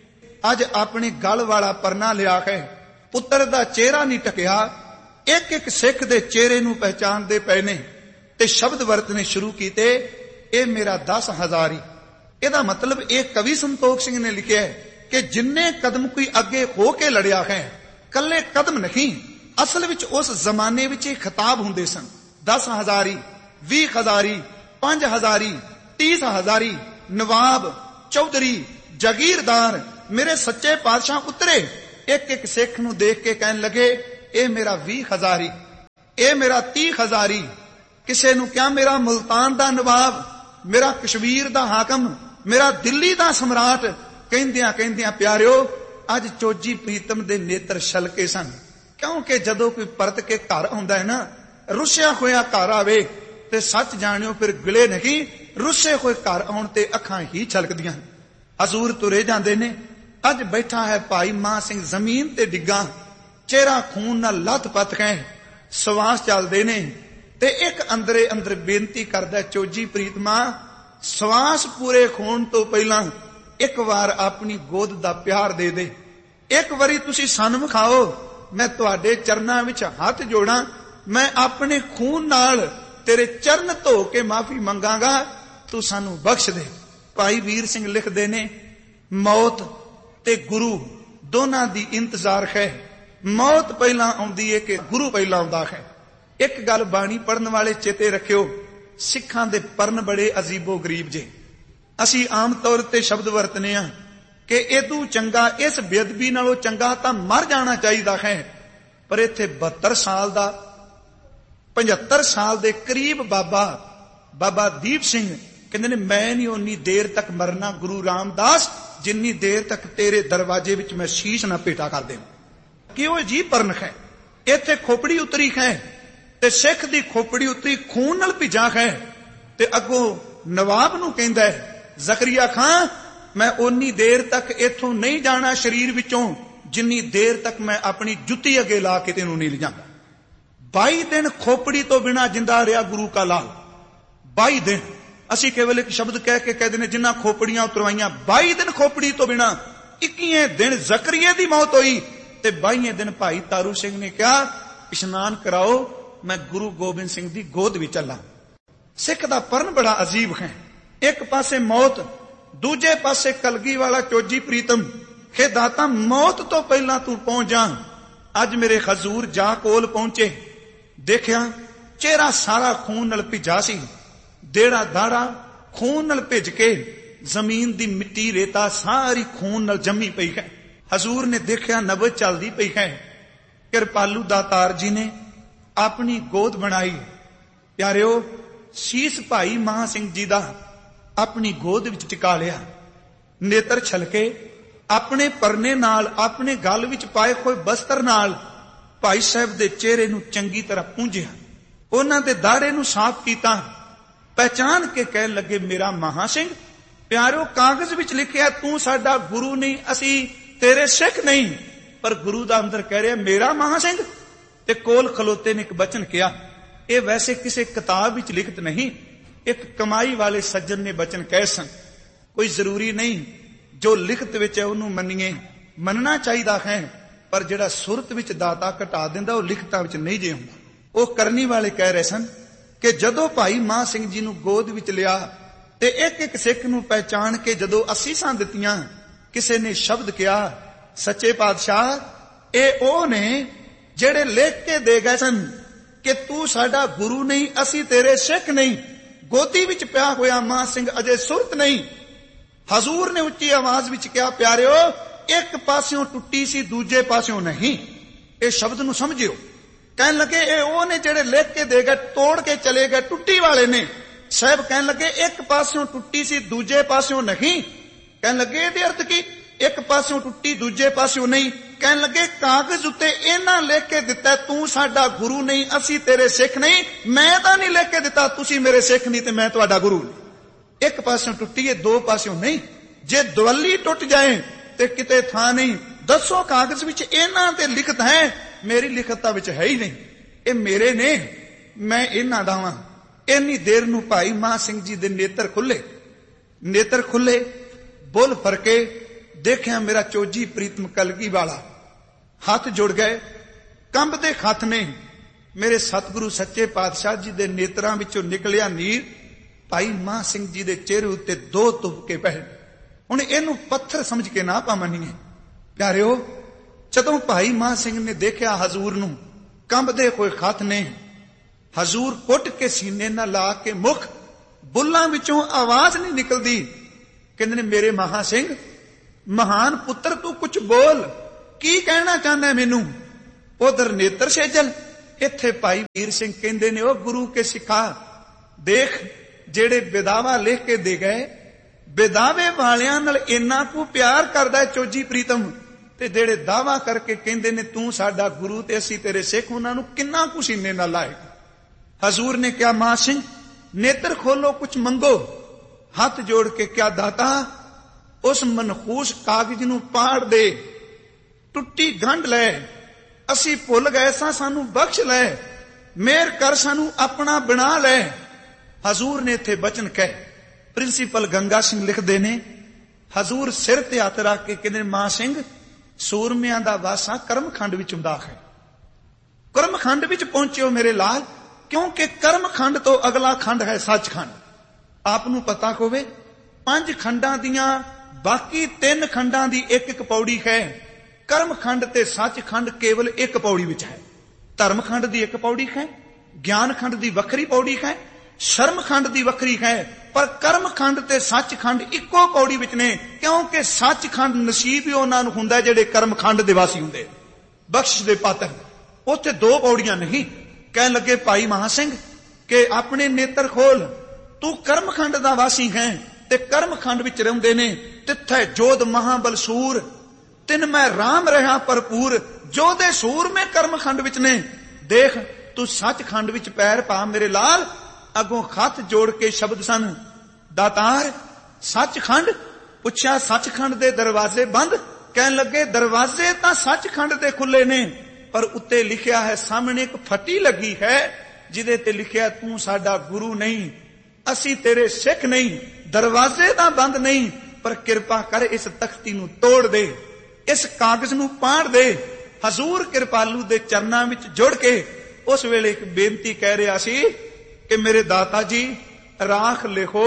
ਅੱਜ ਆਪਣੇ ਗਲ ਵਾਲਾ ਪਰਨਾ ਲਿਆ ਹੈ, ਪੁੱਤਰ ਦਾ ਚਿਹਰਾ ਨਹੀਂ ਟਕਿਆ, ਇੱਕ ਇੱਕ ਸਿੱਖ ਦੇ ਚਿਹਰੇ ਨੂੰ ਪਹਿਚਾਨਦੇ ਪਏ ਨੇ ਤੇ ਸ਼ਬਦ ਵਰਤਨੇ ਸ਼ੁਰੂ ਕੀਤੇ, ਇਹ ਮੇਰਾ ਦਸ ਹਜ਼ਾਰੀ। ਇਹਦਾ ਮਤਲਬ ਇਹ ਕਵੀ ਸੰਤੋਖ ਸਿੰਘ ਨੇ ਲਿਖਿਆ ਹੈ ਕਿ ਜਿੰਨੇ ਕਦਮ ਕੋਈ ਅੱਗੇ ਹੋ ਕੇ ਲੜਿਆ ਹੈ, ਕੱਲੇ ਕਦਮ ਨਹੀਂ, ਅਸਲ ਵਿੱਚ ਉਸ ਜ਼ਮਾਨੇ ਵਿੱਚ ਇਹ ਖਿਤਾਬ ਹੁੰਦੇ ਸਨ। ਦਸ ਹਜ਼ਾਰੀ ਵੀਹ ਹਜ਼ਾਰੀ, ਪੰਜ ਹਜ਼ਾਰੀ, ਤੀਸ ਹਜ਼ਾਰੀ, ਨਵਾਬ, ਚੌਧਰੀ, ਜਾਗੀਰਦਾਰ ਮੇਰੇ ਸੱਚੇ ਪਾਤਸ਼ਾਹ ਉਤਰੇ। ਇੱਕ ਇੱਕ ਸਿੱਖ ਨੂੰ ਦੇਖ ਕੇ ਕਹਿਣ ਲੱਗੇ, ਇਹ ਮੇਰਾ ਵੀਹ ਹਜ਼ਾਰੀ, ਇਹ ਮੇਰਾ ਤੀਹ ਹਜ਼ਾਰੀ। ਕਿਸੇ ਨੂੰ ਕਿਹਾ ਮੇਰਾ ਮੁਲਤਾਨ ਦਾ ਨਵਾਬ, ਮੇਰਾ ਕਸ਼ਮੀਰ ਦਾ ਹਾਕਮ, ਮੇਰਾ ਦਿੱਲੀ ਦਾ ਸਮਰਾਟ। ਕਹਿੰਦਿਆਂ ਕਹਿੰਦਿਆਂ ਪਿਆਰਿਓ, ਅੱਜ ਚੋਜੀ ਪ੍ਰੀਤਮ ਦੇ ਨੇਤਰ ਛਲਕੇ ਸਨ। ਕਿਉਂਕਿ ਜਦੋਂ ਕੋਈ ਪਰਤ ਕੇ ਘਰ ਆਉਂਦਾ ਹੈ ਨਾ, ਰੁੱਸਿਆ ਹੋਇਆ ਘਰ ਆਵੇ ਤੇ ਸੱਚ ਜਾਣਿਓ ਫਿਰ ਗਿਲੇ ਨਹੀਂ, ਰੁੱਸੇ ਹੋਏ ਘਰ ਆਉਣ ਤੇ ਅੱਖਾਂ ਹੀ ਛਲਕਦੀਆਂ। ਹਜ਼ੂਰ ਤੁਰੇ ਜਾਂਦੇ ਨੇ। ਅੱਜ ਬੈਠਾ ਹੈ ਭਾਈ ਮਾਨ ਸਿੰਘ ਜ਼ਮੀਨ ਤੇ ਡਿੱਗਾ, ਚਿਹਰਾ ਖੂਨ ਨਾਲ ਲੱਥ-ਪੱਥ ਹੈ, ਸਵਾਸ ਚੱਲਦੇ ਨੇ। ਤੇ ਇੱਕ ਅੰਦਰੇ ਅੰਦਰ ਬੇਨਤੀ ਕਰਦਾ, ਚੋਜੀ ਪ੍ਰੀਤਮਾ, ਸਵਾਸ ਪੂਰੇ ਖੋਣ ਤੋਂ ਪਹਿਲਾਂ ਇੱਕ ਵਾਰ ਆਪਣੀ ਗੋਦ ਦਾ ਪਿਆਰ ਦੇ ਦੇ। ਇੱਕ ਵਾਰੀ ਤੁਸੀਂ ਸਾਨੂੰ ਵਿਖਾਓ, ਮੈਂ ਤੁਹਾਡੇ ਚਰਨਾਂ ਵਿੱਚ ਹੱਥ ਜੋੜਾਂ, ਮੈਂ ਆਪਣੇ ਖੂਨ ਨਾਲ ਤੇਰੇ ਚਰਨ ਧੋ ਕੇ ਮਾਫੀ ਮੰਗਾਂਗਾ, ਤੂੰ ਸਾਨੂੰ ਬਖਸ਼ ਦੇ। ਭਾਈ ਵੀਰ ਸਿੰਘ ਲਿਖਦੇ ਨੇ, ਮੌਤ ਤੇ ਗੁਰੂ ਦੋਨਾਂ ਦੀ ਇੰਤਜ਼ਾਰ ਹੈ। ਮੌਤ ਪਹਿਲਾਂ ਆਉਂਦੀ ਹੈ ਕਿ ਗੁਰੂ ਪਹਿਲਾਂ ਆਉਂਦਾ ਹੈ। ਇੱਕ ਗੱਲ ਬਾਣੀ ਪੜਨ ਵਾਲੇ ਚੇਤੇ ਰੱਖਿਓ, ਸਿੱਖਾਂ ਦੇ ਪਰਨ ਬੜੇ ਅਜੀਬੋ ਗਰੀਬ ਜੇ। ਅਸੀਂ ਆਮ ਤੌਰ ਤੇ ਸ਼ਬਦ ਵਰਤਨੇ ਆ ਕਿ ਇਹਦੂ ਚੰਗਾ, ਇਸ ਬੇਅਦਬੀ ਨਾਲੋਂ ਚੰਗਾ ਤਾਂ ਮਰ ਜਾਣਾ ਚਾਹੀਦਾ ਹੈ। ਪਰ ਇੱਥੇ ਬਹੱਤਰ ਸਾਲ ਦਾ, ਪਝੱਤਰ ਸਾਲ ਦੇ ਕਰੀਬ ਬਾਬਾ ਬਾਬਾ ਦੀਪ ਸਿੰਘ ਕਹਿੰਦੇ ਨੇ, ਮੈਂ ਨਹੀਂ ਉਨੀ ਦੇਰ ਤੱਕ ਮਰਨਾ ਗੁਰੂ ਰਾਮਦਾਸ, ਜਿੰਨੀ ਦੇਰ ਤੱਕ ਤੇਰੇ ਦਰਵਾਜ਼ੇ ਵਿੱਚ ਮੈਂ ਸ਼ੀਸ਼ ਨਾ ਭੇਟਾ ਕਰ ਦੇਵਾਂ। ਕਿ ਉਹ ਜੀ ਪਰਨ ਹੈ। ਇੱਥੇ ਖੋਪੜੀ ਉਤਰੀ ਹੈ ਤੇ ਸਿੱਖ ਦੀ ਖੋਪੜੀ ਉਤਰੀ ਖੂਨ ਨਾਲ ਭਿੱਜਾ ਹੈ। ਤੇ ਅੱਗੋਂ ਨਵਾਬ ਨੂੰ ਕਹਿੰਦਾ ਹੈ, ਜ਼ਕਰੀਆ ਖਾਂ, ਮੈਂ ਉਨੀ ਦੇਰ ਤੱਕ ਇੱਥੋਂ ਨਹੀਂ ਜਾਣਾ ਸਰੀਰ ਵਿੱਚੋਂ, ਜਿੰਨੀ ਦੇਰ ਤੱਕ ਮੈਂ ਆਪਣੀ ਜੁੱਤੀ ਅੱਗੇ ਲਾ ਕੇ ਤੈਨੂੰ ਨਹੀਂ ਲਿਜਾਂਗਾ। ਬਾਈ ਦਿਨ ਖੋਪੜੀ ਤੋਂ ਬਿਨਾ ਜਿੰਦਾ ਰਿਹਾ ਗੁਰੂ ਕਾ ਲਾਲ। ਬਾਈ ਦਿਨ ਅਸੀਂ ਕੇਵਲ ਇੱਕ ਸ਼ਬਦ ਕਹਿ ਕੇ ਕਹਿੰਦੇ ਨੇ, ਜਿੰਨਾ ਖੋਪੜੀਆਂ ਉਤਰਵਾਈਆਂ, ਬਾਈ ਦਿਨ ਖੋਪੜੀ ਤੋਂ ਬਿਨਾ। ਇੱਕੀਵੇਂ ਦਿਨ ਜ਼ਕਰੀਆ ਦੀ ਮੌਤ ਹੋਈ ਤੇ ਬਾਈਵੇਂ ਦਿਨ ਭਾਈ ਤਾਰੂ ਸਿੰਘ ਨੇ ਕਿਹਾ, ਇਸ਼ਨਾਨ ਕਰਾਓ, ਮੈਂ ਗੁਰੂ ਗੋਬਿੰਦ ਸਿੰਘ ਦੀ ਗੋਦ ਵਿੱਚ ਚੱਲਾਂ। ਸਿੱਖ ਦਾ ਪਰਨ ਬੜਾ ਅਜੀਬ ਹੈ। ਇੱਕ ਪਾਸੇ ਮੌਤ, ਦੂਜੇ ਪਾਸੇ ਕਲਗੀ ਵਾਲਾ ਚੋਜੀ ਪ੍ਰੀਤਮ। ਖੇ ਦਾਤਾ, ਮੌਤ ਤੋਂ ਪਹਿਲਾਂ ਤੂੰ ਪਹੁੰਚ ਜਾ। ਅੱਜ ਮੇਰੇ ਹਜ਼ੂਰ ਜਾ ਕੋਲ ਪਹੁੰਚੇ, ਦੇਖਿਆ ਚਿਹਰਾ ਸਾਰਾ ਖੂਨ ਨਾਲ ਭਿੱਜਾ ਸੀ, ਦੇੜਾ ਦਾੜਾ ਖੂਨ ਨਾਲ ਭਿੱਜ ਕੇ, ਜ਼ਮੀਨ ਦੀ ਮਿੱਟੀ ਰੇਤਾ ਸਾਰੀ ਖੂਨ ਨਾਲ ਜੰਮੀ ਪਈ ਹੈ। ਹਜ਼ੂਰ ਨੇ ਦੇਖਿਆ ਨਬਜ਼ ਚੱਲਦੀ ਪਈ ਹੈ। ਕਿਰਪਾਲੂ ਦਾਤਾਰ ਜੀ ਨੇ ਆਪਣੀ ਗੋਦ ਬਣਾਈ। ਪਿਆਰਿਓ, ਸੀਸ ਭਾਈ ਮਹਾਂ ਸਿੰਘ ਜੀ ਦਾ ਆਪਣੀ ਗੋਦ ਵਿੱਚ ਟਿਕਾ ਲਿਆ। ਨੇਤਰ ਛਲਕੇ ਆਪਣੇ ਪਰਨੇ ਨਾਲ, ਆਪਣੇ ਗਲ ਵਿੱਚ ਪਾਏ ਹੋਏ ਬਸਤਰ ਨਾਲ ਭਾਈ ਸਾਹਿਬ ਦੇ ਚਿਹਰੇ ਨੂੰ ਚੰਗੀ ਤਰ੍ਹਾਂ ਪੂੰਝਿਆ, ਉਹਨਾਂ ਦੇ ਦਾੜੇ ਨੂੰ ਸਾਫ਼ ਕੀਤਾ। ਪਹਿਚਾਨ ਕੇ ਕਹਿਣ ਲੱਗੇ, ਮੇਰਾ ਮਹਾਂ ਸਿੰਘ। ਪਿਆਰਿਓ, ਕਾਗਜ਼ ਵਿੱਚ ਲਿਖਿਆ ਤੂੰ ਸਾਡਾ ਗੁਰੂ ਨਹੀਂ, ਅਸੀਂ ਤੇਰੇ ਸਿੱਖ ਨਹੀਂ, ਪਰ ਗੁਰੂ ਦਾ ਅੰਦਰ ਕਹਿ ਰਿਹਾ ਮੇਰਾ ਮਹਾਂ ਸਿੰਘ। ਤੇ ਕੋਲ ਖਲੋਤੇ ਨੇ ਇੱਕ ਬਚਨ ਕਿਹਾ, ਇਹ ਵੈਸੇ ਕਿਸੇ ਕਿਤਾਬ ਵਿੱਚ ਲਿਖਤ ਨਹੀਂ, ਇੱਕ ਕਮਾਈ ਵਾਲੇ ਸੱਜਣ ਨੇ ਬਚਨ ਕਹੇ ਸਨ। ਕੋਈ ਜ਼ਰੂਰੀ ਨਹੀਂ ਜੋ ਲਿਖਤ ਵਿੱਚ ਹੈ ਉਹਨੂੰ ਮੰਨੀਏ, ਮੰਨਣਾ ਚਾਹੀਦਾ ਹੈ, ਪਰ ਜਿਹੜਾ ਸੁਰਤ ਵਿੱਚ ਦਾਤਾ ਘਟਾ ਦਿੰਦਾ ਉਹ ਲਿਖਤਾਂ ਵਿੱਚ ਨਹੀਂ ਜੇ ਹੁੰਦਾ। ਉਹ ਕਰਨੀ ਵਾਲੇ ਕਹਿ ਰਹੇ ਸਨ ਕਿ ਜਦੋਂ ਭਾਈ ਮਹਾਂ ਸਿੰਘ ਜੀ ਨੂੰ ਗੋਦ ਵਿੱਚ ਲਿਆ ਤੇ ਇੱਕ ਇੱਕ ਸਿੱਖ ਨੂੰ ਪਹਿਚਾਣ ਕੇ ਜਦੋਂ ਅਸੀਸਾਂ ਦਿੱਤੀਆਂ, ਕਿਸੇ ਨੇ ਸ਼ਬਦ ਕਿਹਾ, ਸੱਚੇ ਪਾਤਸ਼ਾਹ, ਇਹ ਉਹ ਨੇ ਜਿਹੜੇ ਲਿਖ ਕੇ ਦੇ ਗਏ ਸਨ ਕਿ ਤੂੰ ਸਾਡਾ ਗੁਰੂ ਨਹੀਂ, ਅਸੀਂ ਤੇਰੇ ਸਿੱਖ ਨਹੀਂ। ਗੋਦੀ ਵਿੱਚ ਪਿਆ ਹੋਇਆ ਮਹਾਂ ਸਿੰਘ ਅਜੇ ਸੁਰਤ ਨਹੀਂ। ਹਜ਼ੂਰ ਨੇ ਉੱਚੀ ਆਵਾਜ਼ ਵਿੱਚ ਕਿਹਾ, ਪਿਆਰਿਓ, ਇੱਕ ਪਾਸਿਓਂ ਟੁੱਟੀ ਸੀ, ਦੂਜੇ ਪਾਸਿਓਂ ਨਹੀਂ। ਇਹ ਸ਼ਬਦ ਨੂੰ ਸਮਝਿਓ। ਕਹਿਣ ਲੱਗੇ ਇਹ ਉਹ ਨੇ ਜਿਹੜੇ ਲਿਖ ਕੇ ਦੇ ਗਏ, ਤੋੜ ਕੇ ਚਲੇ ਗਏ, ਟੁੱਟੀ ਵਾਲੇ ਨੇ। ਸਾਹਿਬ ਕਹਿਣ ਲੱਗੇ ਇੱਕ ਪਾਸਿਓਂ ਟੁੱਟੀ ਸੀ, ਦੂਜੇ ਪਾਸਿਓਂ ਨਹੀਂ। ਕਹਿਣ ਲੱਗੇ ਇਹਦੇ ਅਰਥ ਕੀ? ਇੱਕ ਪਾਸਿਓਂ ਟੁੱਟੀ, ਦੂਜੇ ਪਾਸਿਓਂ ਨਹੀਂ। ਕਹਿਣ ਲੱਗੇ ਕਾਗਜ਼ ਉੱਤੇ ਇਹਨਾਂ ਲਿਖ ਕੇ ਦਿੱਤਾ ਤੂੰ ਸਾਡਾ ਗੁਰੂ ਨਹੀਂ, ਅਸੀਂ ਤੇਰੇ ਸਿੱਖ ਨਹੀਂ। ਮੈਂ ਤਾਂ ਨਹੀਂ ਲਿਖ ਕੇ ਦਿੱਤਾ ਤੁਸੀਂ ਮੇਰੇ ਸਿੱਖ ਨਹੀਂ ਤੇ ਮੈਂ ਤੁਹਾਡਾ ਗੁਰੂ ਨਹੀਂ। ਇੱਕ ਪਾਸਿਓਂ ਟੁੱਟੀ ਹੈ, ਦੋ ਪਾਸਿਓਂ ਨਹੀਂ। ਜੇ ਦਵੱਲੀ ਟੁੱਟ ਜਾਏ ਤੇ ਕਿਤੇ ਥਾਂ ਨਹੀਂ। ਦੱਸੋ ਕਾਗਜ਼ ਵਿੱਚ ਇਹਨਾਂ ਤੇ ਲਿਖਤ ਹੈ, ਮੇਰੀ ਲਿਖਤਾਂ ਵਿੱਚ ਹੈ ਹੀ ਨਹੀਂ। ਇਹ ਮੇਰੇ ਨੇ, ਮੈਂ ਇਹਨਾਂ ਦਾ ਵਾਂ। ਇੰਨੀ ਦੇਰ ਨੂੰ ਭਾਈ ਮਹਾਂ ਸਿੰਘ ਜੀ ਦੇ ਨੇਤਰ ਖੁੱਲੇ। ਨੇਤਰ ਖੁੱਲੇ, ਬੁੱਲ ਫਰਕੇ, ਦੇਖਿਆ ਮੇਰਾ ਚੋਜੀ ਪ੍ਰੀਤਮ ਕਲਗੀ ਵਾਲਾ। ਹੱਥ ਜੁੜ ਗਏ, ਕੰਬਦੇ ਹੱਥ ਨੇ। ਮੇਰੇ ਸਤਿਗੁਰੂ ਸੱਚੇ ਪਾਤਸ਼ਾਹ ਜੀ ਦੇ ਨੇਤਰਾਂ ਵਿੱਚੋਂ ਨਿਕਲਿਆ ਨੀਰ ਭਾਈ ਮਹਾਂ ਸਿੰਘ ਜੀ ਦੇ ਚਿਹਰੇ ਉੱਤੇ ਦੋ ਤੁਪਕੇ ਪਏ। ਹੁਣ ਇਹਨੂੰ ਪੱਥਰ ਸਮਝ ਕੇ ਨਾ ਪਾਵਨੀਏ। ਪਿਆਰਿਓ, ਜਦੋਂ ਭਾਈ ਮਹਾਂ ਸਿੰਘ ਨੇ ਦੇਖਿਆ ਹਜ਼ੂਰ ਨੂੰ, ਕੰਬਦੇ ਹੋਏ ਹੱਥ ਨੇ, ਹਜ਼ੂਰ ਕੁੱਟ ਕੇ ਸੀਨੇ ਨਾਲ ਲਾ ਕੇ ਮੁਖ, ਬੁੱਲਾਂ ਵਿੱਚੋਂ ਆਵਾਜ਼ ਨਹੀਂ ਨਿਕਲਦੀ। ਕਹਿੰਦੇ ਨੇ ਮੇਰੇ ਮਹਾ ਸਿੰਘ ਮਹਾਨ ਪੁੱਤਰ ਤੂੰ ਕੁਛ ਬੋਲ, ਕੀ ਕਹਿਣਾ ਚਾਹੁੰਦਾ ਮੈਨੂੰ? ਉਧਰ ਨੇਤਰ ਸੇਜਲ, ਇੱਥੇ ਭਾਈ ਵੀਰ ਸਿੰਘ ਕਹਿੰਦੇ ਨੇ ਉਹ ਗੁਰੂ ਕੇ ਸਿੱਖਾ ਦੇਖ, ਜਿਹੜੇ ਵਿਦਾਵਾ ਲਿਖ ਕੇ ਦੇ ਗਏ, ਵਿਦਾਵੇ ਵਾਲਿਆਂ ਨਾਲ ਇੰਨਾ ਕੁ ਪਿਆਰ ਕਰਦਾ ਚੋਜੀ ਪ੍ਰੀਤਮ, ਤੇ ਜਿਹੜੇ ਦਾਵਾ ਕਰਕੇ ਕਹਿੰਦੇ ਨੇ ਤੂੰ ਸਾਡਾ ਗੁਰੂ ਤੇ ਅਸੀਂ ਤੇਰੇ ਸਿੱਖ, ਉਹਨਾਂ ਨੂੰ ਕਿੰਨਾ ਕੁ ਸੀਨੇ ਨਾਲ ਲਾਏਗਾ। ਹਜ਼ੂਰ ਨੇ ਕਿਹਾ ਮਾਂ ਸਿੰਘ ਨੇਤਰ ਖੋਲੋ, ਕੁਛ ਮੰਗੋ। ਹੱਥ ਜੋੜ ਕੇ ਕਿਹਾ ਦਾਤਾ ਉਸ ਮਨਖੂਸ ਕਾਗਜ਼ ਨੂੰ ਪਾੜ ਦੇ, ਟੁੱਟੀ ਗੰਢ ਲੈ, ਅਸੀਂ ਭੁੱਲ ਗਏ ਸਾਂ, ਸਾਨੂੰ ਬਖਸ਼ ਲੈ, ਮਿਹਰ ਕਰ ਸਾਨੂੰ ਆਪਣਾ ਬਣਾ ਲੈ। ਹਜ਼ੂਰ ਨੇ ਇੱਥੇ ਬਚਨ ਕਹੇ। ਪ੍ਰਿੰਸੀਪਲ ਗੰਗਾ ਸਿੰਘ ਲਿਖਦੇ ਨੇ ਹਜ਼ੂਰ ਸਿਰ ਤੇ ਹੱਥ ਰੱਖ ਕੇ ਕਹਿੰਦੇ ਮਾਂ ਸਿੰਘ ਸੂਰਮਿਆਂ ਦਾ ਵਾਸਾ ਕਰਮਖੰਡ ਵਿੱਚ ਹੁੰਦਾ ਹੈ। ਕਰਮਖੰਡ ਵਿੱਚ ਪਹੁੰਚਿਓ ਮੇਰੇ ਲਾਲ, ਕਿਉਂਕਿ ਕਰਮਖੰਡ ਤੋਂ ਅਗਲਾ ਖੰਡ ਹੈ ਸੱਚਖੰਡ। ਆਪ ਨੂੰ ਪਤਾ ਹੋਵੇ ਪੰਜ ਖੰਡਾਂ ਦੀਆਂ ਬਾਕੀ ਤਿੰਨ ਖੰਡਾਂ ਦੀ ਇੱਕ ਇੱਕ ਪੌੜੀ ਹੈ। ਕਰਮਖੰਡ ਤੇ ਸੱਚਖੰਡ ਕੇਵਲ ਇੱਕ ਪੌੜੀ ਵਿੱਚ ਹੈ। ਧਰਮਖੰਡ ਦੀ ਇੱਕ ਪੌੜੀ ਹੈ, ਗਿਆਨਖੰਡ ਦੀ ਵੱਖਰੀ ਪੌੜੀ ਹੈ, ਸ਼ਰਮਖੰਡ ਦੀ ਵੱਖਰੀ ਹੈ, ਪਰ ਕਰਮਖੰਡ ਤੇ ਸੱਚਖੰਡ ਇੱਕੋ ਪੌੜੀ ਵਿੱਚ ਨੇ, ਕਿਉਂਕਿ ਸੱਚਖੰਡ ਨਸੀਬ ਹੀ ਉਹਨਾਂ ਨੂੰ ਹੁੰਦਾ ਜਿਹੜੇ ਕਰਮਖੰਡ ਦੇ ਵਾਸੀ ਹੁੰਦੇ, ਬਖਸ਼ਿਸ਼ ਦੇ ਪਾਤਰ। ਉੱਥੇ ਦੋ ਪੌੜੀਆਂ ਨਹੀਂ। ਕਹਿਣ ਲੱਗੇ ਭਾਈ ਮਹਾ ਸਿੰਘ ਕਿ ਆਪਣੇ ਨੇਤਰ ਖੋਲ, ਤੂੰ ਕਰਮਖੰਡ ਦਾ ਵਾਸੀ ਹੈ ਤੇ ਕਰਮਖੰਡ ਵਿੱਚ ਰਹਿੰਦੇ ਨੇ, ਤਿੱਥੇ ਜੋਧ ਮਹਾਬਲ ਸੂਰ, ਤਿੰਨ ਮੈਂ ਰਾਮ ਰਹਾ ਭਰਪੂਰ, ਜੋਧੇ ਸੂਰ ਮੈਂ ਕਰਮਖੰਡ ਵਿੱਚ ਨੇ। ਦੇਖ ਤੂੰ ਸੱਚਖੰਡ ਵਿੱਚ ਪੈਰ ਪਾ ਮੇਰੇ ਲਾਲ। ਅੱਗੋਂ ਹੱਥ ਜੋੜ ਕੇ ਸ਼ਬਦ ਸਨ ਦਾਤਾਰ ਸੱਚਖੰਡ। ਪੁੱਛਿਆ ਸੱਚਖੰਡ ਦੇ ਦਰਵਾਜ਼ੇ ਬੰਦ? ਕਹਿਣ ਲੱਗੇ ਦਰਵਾਜ਼ੇ ਤਾਂ ਸੱਚਖੰਡ ਦੇ ਖੁੱਲੇ ਨੇ, ਪਰ ਉੱਤੇ ਲਿਖਿਆ ਹੈ, ਸਾਹਮਣੇ ਇੱਕ ਫੱਟੀ ਲੱਗੀ ਹੈ ਜਿਹਦੇ ਤੇ ਲਿਖਿਆ ਤੂੰ ਸਾਡਾ ਗੁਰੂ ਨਹੀਂ, ਅਸੀਂ ਤੇਰੇ ਸਿੱਖ ਨਹੀਂ। ਦਰਵਾਜ਼ੇ ਤਾਂ ਬੰਦ ਨਹੀਂ, ਪਰ ਕਿਰਪਾ ਕਰ ਇਸ ਤਖਤੀ ਨੂੰ ਤੋੜ ਦੇ, ਇਸ ਕਾਗਜ਼ ਨੂੰ ਪਾੜ ਦੇ। ਹਜ਼ੂਰ ਕਿਰਪਾਲੂ ਦੇ ਚਰਨਾਂ ਵਿੱਚ ਜੁੜ ਕੇ ਉਸ ਵੇਲੇ ਇੱਕ ਬੇਨਤੀ ਕਹਿ ਰਿਹਾ ਸੀ ਕਿ ਮੇਰੇ ਦਾਤਾ ਜੀ ਰਾਖ ਲਿਖੋ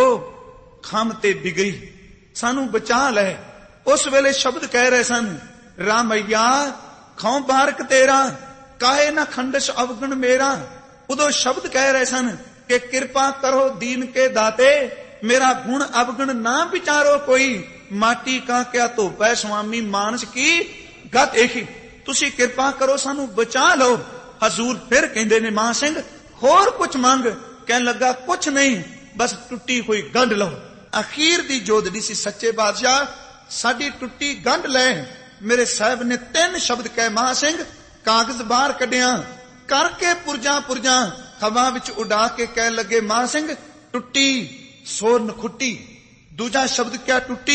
ਖੰਮ ਤੇ ਬਿਗਰੀ, ਸਾਨੂੰ ਬਚਾ ਲੈ। ਉਸ ਵੇਲੇ ਸ਼ਬਦ ਕਹਿ ਰਹੇ ਸਨ ਰਾਮਈਆ ਖੌ ਬਾਰਕ ਤੇਰਾ, ਕਾਹੇ ਨਾ ਖੰਡਸ ਅਵਗਣ ਮੇਰਾ। ਉਦੋਂ ਸ਼ਬਦ ਕਹਿ ਰਹੇ ਸਨ ਕਿ ਕਿਰਪਾ ਕਰੋ ਦੀਨ ਕੇ ਦਾਤੇ, ਮੇਰਾ ਗੁਣ ਅਵਗਣ ਨਾ ਵਿਚਾਰੋ ਕੋਈ। ਮਾਟੀ ਕਾ ਕਿਆ ਧੋਪੈ ਸੁਆਮੀ ਮਾਨਸ ਕੀ ਗਤ ਇਹੀ, ਤੁਸੀਂ ਕਿਰਪਾ ਕਰੋ ਸਾਨੂੰ ਬਚਾ ਲਓ। ਹਜ਼ੂਰ ਫਿਰ ਕਹਿੰਦੇ ਨੇ ਮਾਂ ਸਿੰਘ ਹੋਰ ਕੁਛ ਮੰਗ? ਕਹਿਣ ਲੱਗਾ ਕੁਛ ਨਹੀਂ, ਬਸ ਟੁੱਟੀ ਹੋਈ ਗੰਢ ਲਓ। ਅਖੀਰ ਦੀ ਜੋਦੜੀ ਸੀ ਸੱਚੇ ਬਾਦਸ਼ਾਹ, ਸਾਡੀ ਟੁੱਟੀ ਗੰਢ ਲੈ। ਮੇਰੇ ਸਾਹਿਬ ਨੇ ਤਿੰਨ ਸ਼ਬਦ ਕਹੇ ਮਹਾ ਸਿੰਘ, ਕਾਗਜ਼ ਬਾਹਰ ਕੱਢਿਆ ਕਰਕੇ ਪੁਰਜਾ ਪੁਰਜਾ ਹਵਾ ਵਿੱਚ ਉਡਾ ਕੇ ਕਹਿਣ ਲੱਗੇ ਮਹਾ ਸਿੰਘ ਟੁੱਟੀ ਸੋ ਨਖੁੱਟੀ। ਦੂਜਾ ਸ਼ਬਦ ਕਿਹਾ ਟੁੱਟੀ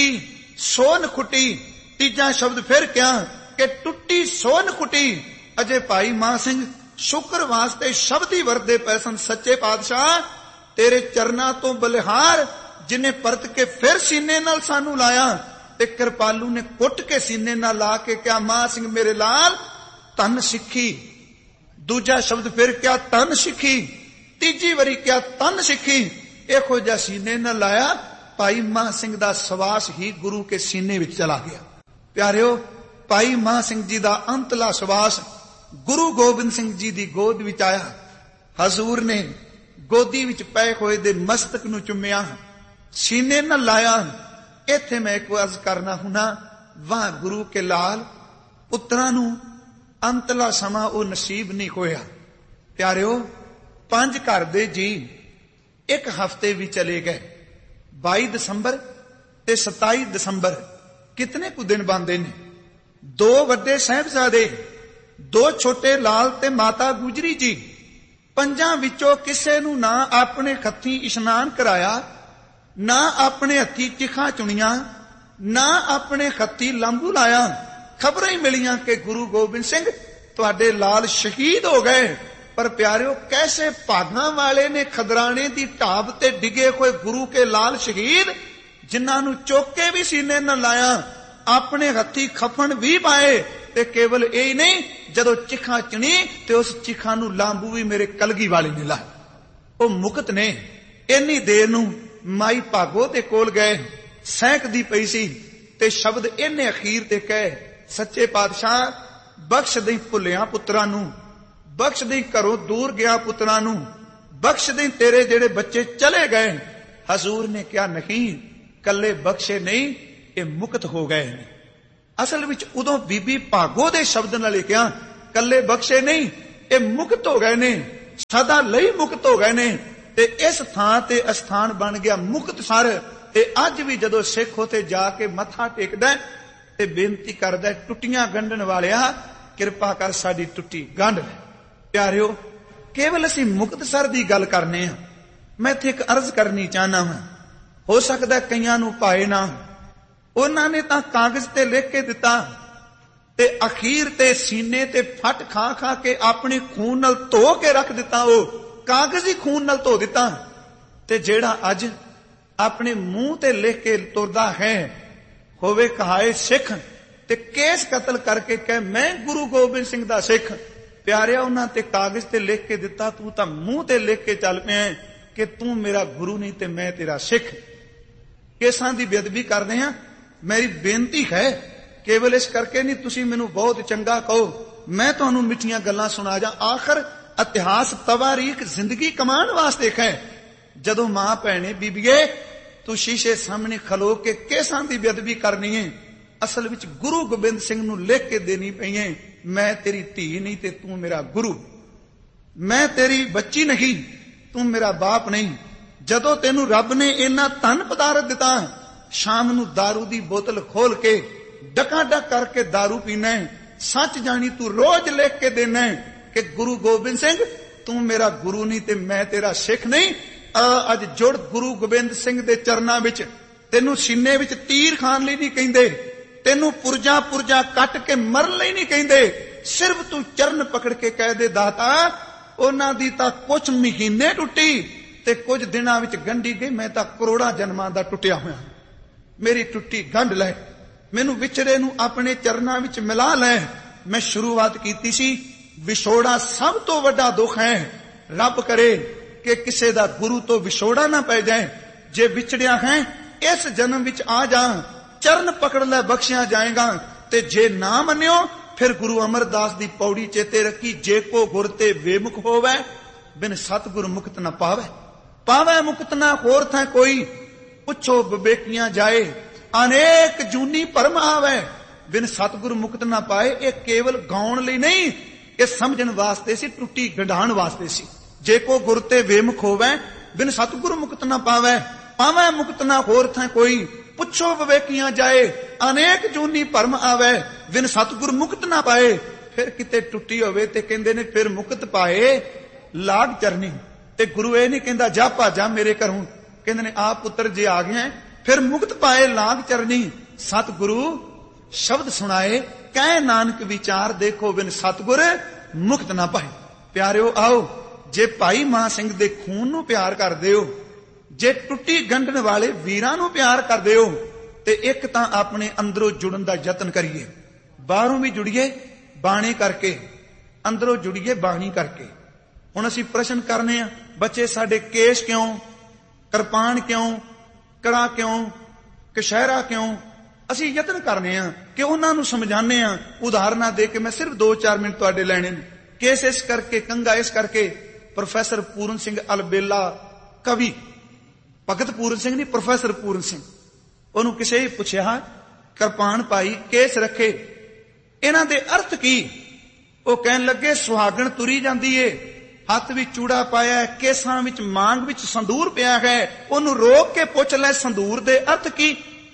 ਸੋ ਨਖੁੱਟੀ। ਤੀਜਾ ਸ਼ਬਦ ਫਿਰ ਕਿਹਾ ਕਿ ਟੁੱਟੀ ਸੋ ਨਖੁੱਟੀ। ਅਜੇ ਭਾਈ ਮਹਾ ਸਿੰਘ ਸ਼ੁਕਰ ਵਾਸਤੇ ਸ਼ਬਦ ਹੀ ਵਰਦੇ ਪਏ ਸਨ। ਸੱਚੇ ਪਾਤਸ਼ਾਹ ਤੇਰੇ ਚਰਨਾਂ ਤੋਂ ਬਲਿਹਾਰ, ਜਿਨੇ ਪਰਤ ਕੇ ਫਿਰ ਸੀਨੇ ਨਾਲ ਸਾਨੂੰ ਲਾਇਆ। ਤੇ ਕਿਰਪਾਲੂ ਨੇ ਕੁੱਟ ਕੇ ਸੀਨੇ ਨਾਲ ਲਾ ਕੇ ਕਿਹਾ ਮਹਾ ਸਿੰਘ ਮੇਰੇ ਲਾਲ ਧਨ ਸਿੱਖੀ। ਦੂਜਾ ਸ਼ਬਦ ਫਿਰ ਕਿਹਾ ਧਨ ਸਿੱਖੀ। ਤੀਜੀ ਵਾਰੀ ਕਿਹਾ ਧਨ ਸਿੱਖੀ। ਇਹੋ ਜਿਹਾ ਸੀਨੇ ਨਾਲ ਲਾਇਆ, ਭਾਈ ਮਹਾ ਸਿੰਘ ਦਾ ਸਵਾਸ ਹੀ ਗੁਰੂ ਕੇ ਸੀਨੇ ਵਿੱਚ ਚਲਾ ਗਿਆ। ਪਿਆਰਿਓ, ਭਾਈ ਮਹਾ ਸਿੰਘ ਜੀ ਦਾ ਅੰਤਲਾ ਸਵਾਸ ਗੁਰੂ ਗੋਬਿੰਦ ਸਿੰਘ ਜੀ ਦੀ ਗੋਦ ਵਿੱਚ ਆਇਆ। ਹਜ਼ੂਰ ਨੇ ਗੋਦੀ ਵਿੱਚ ਪਏ ਹੋਏ ਦੇ ਮਸਤਕ ਨੂੰ ਚੁੰਮਿਆ, ਸੀਨੇ ਨਾਲ ਲਾਇਆ। ਇੱਥੇ ਮੈਂ ਇੱਕ ਅਰਜ਼ ਕਰਨਾ ਹੁਣਾ, ਵਾਹ ਗੁਰੂ ਕੇ ਲਾਲ ਪੁੱਤਰਾਂ ਨੂੰ ਅੰਤਲਾ ਸਮਾਂ ਉਹ ਨਸੀਬ ਨਹੀਂ ਹੋਇਆ। ਪਿਆਰਿਓ, ਪੰਜ ਘਰ ਦੇ ਜੀ ਇੱਕ ਹਫ਼ਤੇ ਵੀ ਚਲੇ ਗਏ। ਬਾਈ ਦਸੰਬਰ ਤੇ ਸਤਾਈ ਦਸੰਬਰ ਕਿਤਨੇ ਕੁ ਦਿਨ ਬਣਦੇ ਨੇ? ਦੋ ਵੱਡੇ ਸਾਹਿਬਜ਼ਾਦੇ, ਦੋ ਛੋਟੇ ਲਾਲ ਤੇ ਮਾਤਾ ਗੁਜਰੀ ਜੀ। ਪੰਜਾਂ ਵਿੱਚੋਂ ਕਿਸੇ ਨੂੰ ਨਾ ਆਪਣੇ ਹੱਥੀਂ ਇਸ਼ਨਾਨ ਕਰਾਇਆ, ਨਾ ਆਪਣੇ ਹੱਥੀਂ ਚਿਖਾ ਚੁਣੀਆਂ, ਨਾ ਆਪਣੇ ਹੱਥੀਂ ਲੰਬੂ ਲਾਇਆ। ਖਬਰਾਂ ਹੀ ਮਿਲੀਆਂ ਕਿ ਗੁਰੂ ਗੋਬਿੰਦ ਸਿੰਘ ਤੁਹਾਡੇ ਲਾਲ ਸ਼ਹੀਦ ਹੋ ਗਏ। ਪਰ ਪਿਆਰਿਓ, ਕੈਸੇ ਭਾਗਾਂ ਵਾਲੇ ਨੇ ਖਦਰਾਣੇ ਦੀ ਢਾਬ ਤੇ ਡਿੱਗੇ ਹੋਏ ਗੁਰੂ ਕੇ ਲਾਲ ਸ਼ਹੀਦ, ਜਿਨ੍ਹਾਂ ਨੂੰ ਚੁੱਕ ਕੇ ਵੀ ਸੀਨੇ ਨਾਲ ਲਾਇਆ, ਆਪਣੇ ਹੱਥੀਂ ਖਫਨ ਵੀ ਪਾਏ। ਤੇ ਕੇਵਲ ਇਹ ਹੀ ਨਹੀਂ, ਜਦੋਂ ਚਿਖਾ ਚਣੀ ਤੇ ਉਸ ਚਿਖਾ ਨੂੰ ਲਾਂਬੂ ਵੀ ਮੇਰੇ ਕਲਗੀ ਵਾਲੇ ਨੇ ਲਾਇਆ। ਉਹ ਮੁਕਤ ਨੇ। ਇੰਨੀ ਦੇਰ ਨੂੰ ਮਾਈ ਭਾਗੋ ਦੇ ਕੋਲ ਗਏ, ਸਹਿਕਦੀ ਪਈ ਸੀ ਤੇ ਸ਼ਬਦ ਇਹਨੇ ਅਖੀਰ ਤੇ ਕਹੇ, ਸੱਚੇ ਪਾਤਸ਼ਾਹ ਬਖਸ਼ ਦੇ ਭੁੱਲਿਆ ਪੁੱਤਰਾਂ ਨੂੰ, ਬਖਸ਼ ਦੇ ਘਰੋਂ ਦੂਰ ਗਿਆ ਪੁੱਤਰਾਂ ਨੂੰ, बख्श दें तेरे जेड़े बच्चे चले गए। हजूर ने कहा नहीं, कल्ले बख्शे नहीं, ये मुक्त हो गए ने। असल विच उदों बीबी भागो दे शब्द नाल कहा कल्ले बख्शे नहीं, ये मुक्त हो गए ने, सदा लई मुक्त हो गए ने। ते इस थां ते अस्थान बन गया मुक्तसर। ते अज भी जदों सिख उत्थे जाके मत्था टेकदा ते बेनती करदा, टुट्टियां गंढण वालिया किरपा कर साडी टुट्टी गंढ ले। प्यारिओ, केवल असीं मुक्तसर दी गल करने आ। मैं इत्थे एक अर्ज करनी चाहना हां, हो सकदा कईयां नूं भाए ना। उन्हां ने तां कागज ते लिख के दिता ते अखीर ते सीने ते फट खा खा के अपने खून नाल धो के रख दिता। वो कागज ही खून नाल धो दिता। ते जेड़ा अज अपने मुंह ते लिख के तुरदा है, होवे कहाए सिख, ते केस कतल करके कहे मैं गुरु गोबिंद सिंह दा सिख। प्यारिया, उन्हां ते कागज ते लिख के दिता, तू तां मुंह ते लिख के चल पिया कि तू मेरा गुरु नहीं ते मैं तेरा सिख। केसां दी बेअदबी करदे हां। मेरी बेनती है, केवल इस करके नहीं तुसी मैनू बहुत चंगा कहो, मैं तुहानू मिठियां गल्लां सुना जा। आखिर इतिहास तवारीख जिंदगी कमाण वास्ते है। जदों मां भैणे बीबीए तू शीशे सामने खलो के केसां दी बेअदबी करनी है, असल विच गुरु गोबिंद सिंह नू लिख के देनी पई है, मैं तेरी धी नहीं ते तू मेरा गुरु, मैं तेरी बच्ची नहीं तू मेरा बाप नहीं। जदों तेनू रब ने इन्ना धन पदार्थ दिता, शाम नू दारू दी बोतल खोल के डकाडक करके दारू पीना है, सच जानी तू रोज लिख के देना है कि गुरु गोबिंद सिंह तू मेरा गुरु नहीं ते मैं तेरा सिख नहीं। अज जुड़ गुरु गोबिंद सिंह दे चरनां विच। तेनू सीने विच तीर खान लई नहीं कहिंदे, तेनू पुरजा पुरजा कट के मरन लई नहीं कहिंदे, सिर्फ तू चरण पकड़ के कह दे दाता उन्हां दी तां कुछ महीने टुटी ते कुछ दिनां विच गंढी गई, मैं तां करोड़ां जन्मां दा टुटिया होया, मेरी टुट्टी गंढ लै, मैनू विछड़े नू अपने चरनां विच मिला लै। मैं शुरुआत कीती सी, विछोड़ा सब तो वड्डा दुख है। रब करे कि किसे दा गुरु तो विछोड़ा ना पै जाए। जे विछड़िया है इस जन्म विच आ जा, चरण पकड़ लै बख्शिया जाएगा। ते जे ना मन्यो फिर गुरु अमरदास दी पौड़ी चेते रखी, जे को गुर ते बेमुख होवे बिन सतगुर मुक्त न पावे। पावे मुक्त ना होर था कोई, पुछो विवेकियां जाए अनेक जूनी भरम आवे, बिन सतगुर मुक्त ना पाए। ये केवल गाउण लई नहीं, ये समझण वास्ते सी, टुट्टी गंढाण वास्ते सी। जे को गुर ते बेमुख होवे बिन सतगुर मुक्त ना पावे, पावे मुक्त ना होर था कोई, पुछो विवेकियां जाए अनेक जूनी भरम आवे, बिन सतगुर मुक्त ना पाए। फिर किते टुट्टी होवे ते कहंदे ने फिर मुक्त पाए लाग चरनी। ते गुरु ये नहीं कहंदा जा भाजा मेरे घरों, कहंदे ने आ पुत्र जे आ गए फिर मुक्त पाए लाग चरनी। सतगुरु शब्द सुनाए कह नानक विचार, देखो बिन सतगुर मुक्त ना पाए। प्यारिओ आओ, जे भाई मां सिंह दे खून नू प्यार करदे हो, जे टुट्टी गंढण वाले वीरां नू प्यार करदे हो, ते एक तां अपने अंदरों जुड़न दा यतन करिए। बाहरों भी जुड़िए बाणी करके, अंदरों जुड़िए बाणी करके। हुण असीं प्रश्न करने आ, बच्चे साडे केश क्यों, किरपान क्यों, कड़ा क्यों, कशहरा क्यों? असीं यतन करने आ कि उन्हां नू समझाने आ। उदाहरणां दे के मैं सिर्फ दो चार मिनट तुहाडे लैणे ने। केस इस करके, कंघा इस करके। प्रोफैसर पूरन सिंह अलबेला कवि, भगत पूरन सिंह नहीं, प्रोफैसर पूरन सिंह, ਉਹਨੂੰ ਕਿਸੇ ਹੀ ਪੁੱਛਿਆ ਕਿਰਪਾਨ ਪਾਈ ਕੇਸ ਰੱਖੇ ਇਹਨਾਂ ਦੇ ਅਰਥ ਕੀ? ਉਹ ਕਹਿਣ ਲੱਗੇ ਸੁਹਾਗਣ ਤੁਰੀ ਜਾਂਦੀ ਏ, ਹੱਥ ਵਿੱਚ ਚੂੜਾ ਪਾਇਆ, ਕੇਸਾਂ ਵਿੱਚ ਮਾਂਗ ਵਿੱਚ ਸੰਦੂਰ ਪਿਆ ਹੈ, ਉਹਨੂੰ ਰੋਕ ਕੇ ਪੁੱਛ ਲੈ ਸੰਦੂਰ ਦੇ ਅਰਥ ਕੀ?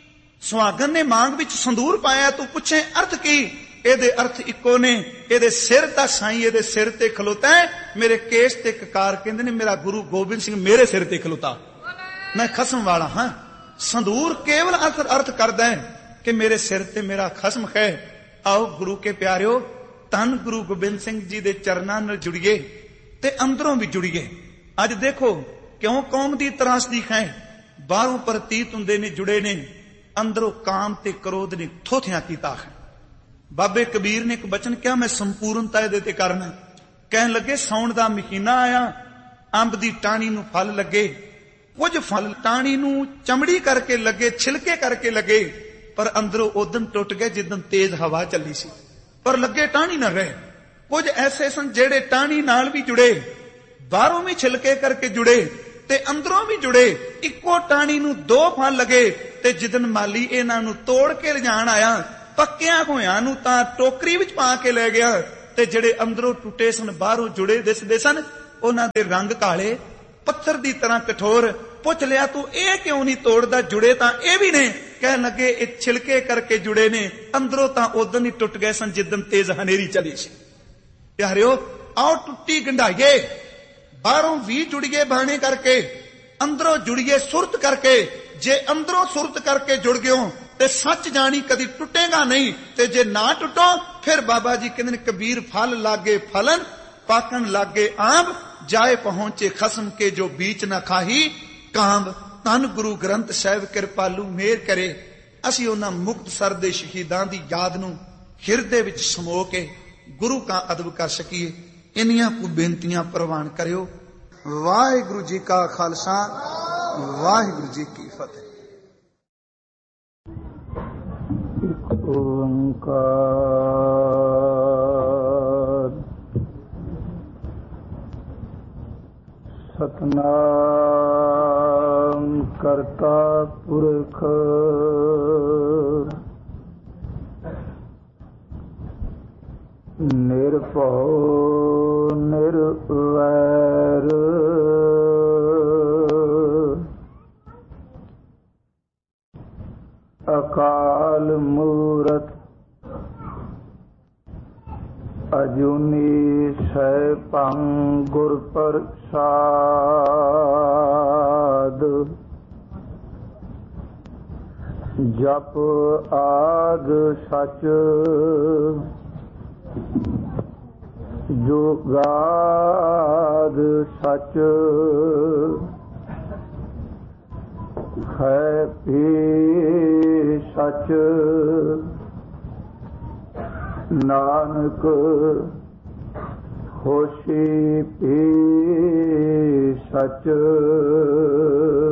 ਸੁਹਾਗਣ ਨੇ ਮਾਂਗ ਵਿੱਚ ਸੰਦੂਰ ਪਾਇਆ, ਤੂੰ ਪੁੱਛੇ ਅਰਥ ਕੀ? ਇਹਦੇ ਅਰਥ ਇੱਕੋ ਨੇ, ਇਹਦੇ ਸਿਰ ਦਾ ਸਾਈਂ ਇਹਦੇ ਸਿਰ ਤੇ ਖਲੋਤਾ ਹੈ, ਮੇਰੇ ਕੇਸ ਤੇ ਕਕਾਰ ਕਹਿੰਦੇ ਨੇ ਮੇਰਾ ਗੁਰੂ ਗੋਬਿੰਦ ਸਿੰਘ ਮੇਰੇ ਸਿਰ ਤੇ ਖਲੋਤਾ, ਮੈਂ ਖਸਮ ਵਾਲਾ ਹਾਂ। संदूर केवल अर्थ अर्थ करदा है कि मेरे सिर ते मेरा खसम है। आओ गुरु के प्यारिओ, धन गुरु गोबिंद सिंह जी दे चरनां नाल जुड़िए ते अंदरों भी जुड़िए। अज देखो क्यों कौम दी त्रासदी है, बाहरों प्रतीत हुंदे ने जुड़े ने, अंदरों काम ते क्रोध ने थोथियां कीता है। बाबे कबीर ने एक बचन कहा मैं संपूर्णता इहदे ते करना। कहन लगे सौण दा महीना आया, अंब दी टाणी नूं फल लगे, कुछ फल टाणी नूं चमड़ी करके लगे, छिलके करके लगे, पर अंदरों उदन टुट गए जिदन तेज हवा चली सी, पर लगे टाणी ना रहे। कुछ ऐसे सन जेड़े टाणी नाल भी जुड़े, ਬਾਹਰੋਂ ਵੀ ਛਿਲਕੇ ਕਰਕੇ ਜੁੜੇ ਤੇ ਅੰਦਰੋਂ ਵੀ ਜੁੜੇ। ਇੱਕੋ ਟਾਣੀ ਨੂੰ ਦੋ ਫਲ ਲਗੇ ਤੇ ਜਿੱਦਨ ਮਾਲੀ ਇਹਨਾਂ ਨੂੰ ਤੋੜ ਕੇ ਲਿਜਾਣ ਆਇਆ, ਪੱਕਿਆਂ ਹੋਇਆਂ ਨੂੰ ਤਾਂ ਟੋਕਰੀ ਵਿੱਚ ਪਾ ਕੇ ਲੈ ਗਿਆ, ਤੇ ਜਿਹੜੇ ਅੰਦਰੋਂ ਟੁੱਟੇ ਸਨ ਬਾਹਰੋਂ ਜੁੜੇ ਦਿਸਦੇ ਸਨ, ਉਹਨਾਂ ਦੇ ਰੰਗ ਕਾਲੇ, ਪੱਥਰ ਦੀ ਤਰ੍ਹਾਂ ਕਠੋਰ। ਪੁੱਛ ਲਿਆ ਤੂੰ ਇਹ ਕਿਉਂ ਨਹੀਂ ਤੋੜਦਾ? ਜੁੜੇ ਤਾਂ ਇਹ ਵੀ ਨੇ। ਕਹਿਣ ਲੱਗੇ ਇਹ ਛਿਲਕੇ ਕਰਕੇ ਜੁੜੇ ਨੇ, ਅੰਦਰੋਂ ਤਾਂ ਉਦੋਂ ਹੀ ਟੁੱਟ ਗਏ ਸਨ ਜਿੱਦਨ ਤੇਜ਼ ਹਨੇਰੀ ਚਲੀ ਸੀ। ਪਿਆਰਿਓ, ਆਓ ਟੁੱਟੀ ਗੰਢਾਈਏ, ਬਾਹਰੋਂ ਵੀ ਜੁੜੀਏ ਬਾਣੇ ਕਰਕੇ, ਅੰਦਰੋਂ ਜੁੜੀਏ ਸੁਰਤ ਕਰਕੇ। ਜੇ ਅੰਦਰੋਂ ਸੁਰਤ ਕਰਕੇ ਜੁੜ ਗਿਓ ਤੇ ਸੱਚ ਜਾਣੀ ਕਦੀ ਟੁੱਟੇਗਾ ਨਹੀਂ, ਤੇ ਜੇ ਨਾ ਟੁੱਟੋ ਫਿਰ ਬਾਬਾ ਜੀ ਕਹਿੰਦੇ ਨੇ ਕਬੀਰ ਫਲ ਲਾਗੇ ਫਲਨ ਪਾਕਣ ਲਾਗੇ ਆਂਬ, ਜਾਏ ਪਹੁੰਚੇ ਖਸਮ ਕੇ ਜੋ ਬੀਚ ਨਾ ਖਾਹੀ ਕਾਂਬ। ਧੰਨ ਗੁਰੂ ਗ੍ਰੰਥ ਸਾਹਿਬ ਕਿਰਪਾਲੂ ਮਿਹਰ ਕਰੇ ਅਸੀਂ ਉਹਨਾਂ ਮੁਕਤਸਰ ਦੇ ਸ਼ਹੀਦਾਂ ਦੀ ਯਾਦ ਨੂੰ ਹਿਰਦੇ ਵਿੱਚ ਸਮੋ ਕੇ ਗੁਰੂ ਕਾ ਅਦਬ ਕਰ ਸਕੀਏ। ਇੰਨੀਆਂ ਕੁ ਬੇਨਤੀਆਂ ਪ੍ਰਵਾਨ ਕਰਿਓ। ਵਾਹਿਗੁਰੂ ਜੀ ਕਾ ਖਾਲਸਾ, ਵਾਹਿਗੁਰੂ ਜੀ ਕੀ ਫਤਿਹ। ਇੱਕ ਓੰਕਾਰ ਸਤਨਾਮ ਕਰਤਾ ਪੁਰਖ ਨਿਰਭਉ ਨਿਰਵੈਰ ਅਕਾਲ ਮੂਰਤ ਅਜੂਨੀ ਸੈਭੰ ਗੁਰ ਪ੍ਰਸਾਦ। ਜਪ ਆਦ ਸਚ ਜੁਗਾਦ ਸਚ ਹੈ ਪੀ ਸਚ ਨਾਨਕ ਹੋਸੀ ਪੀ ਸਚ।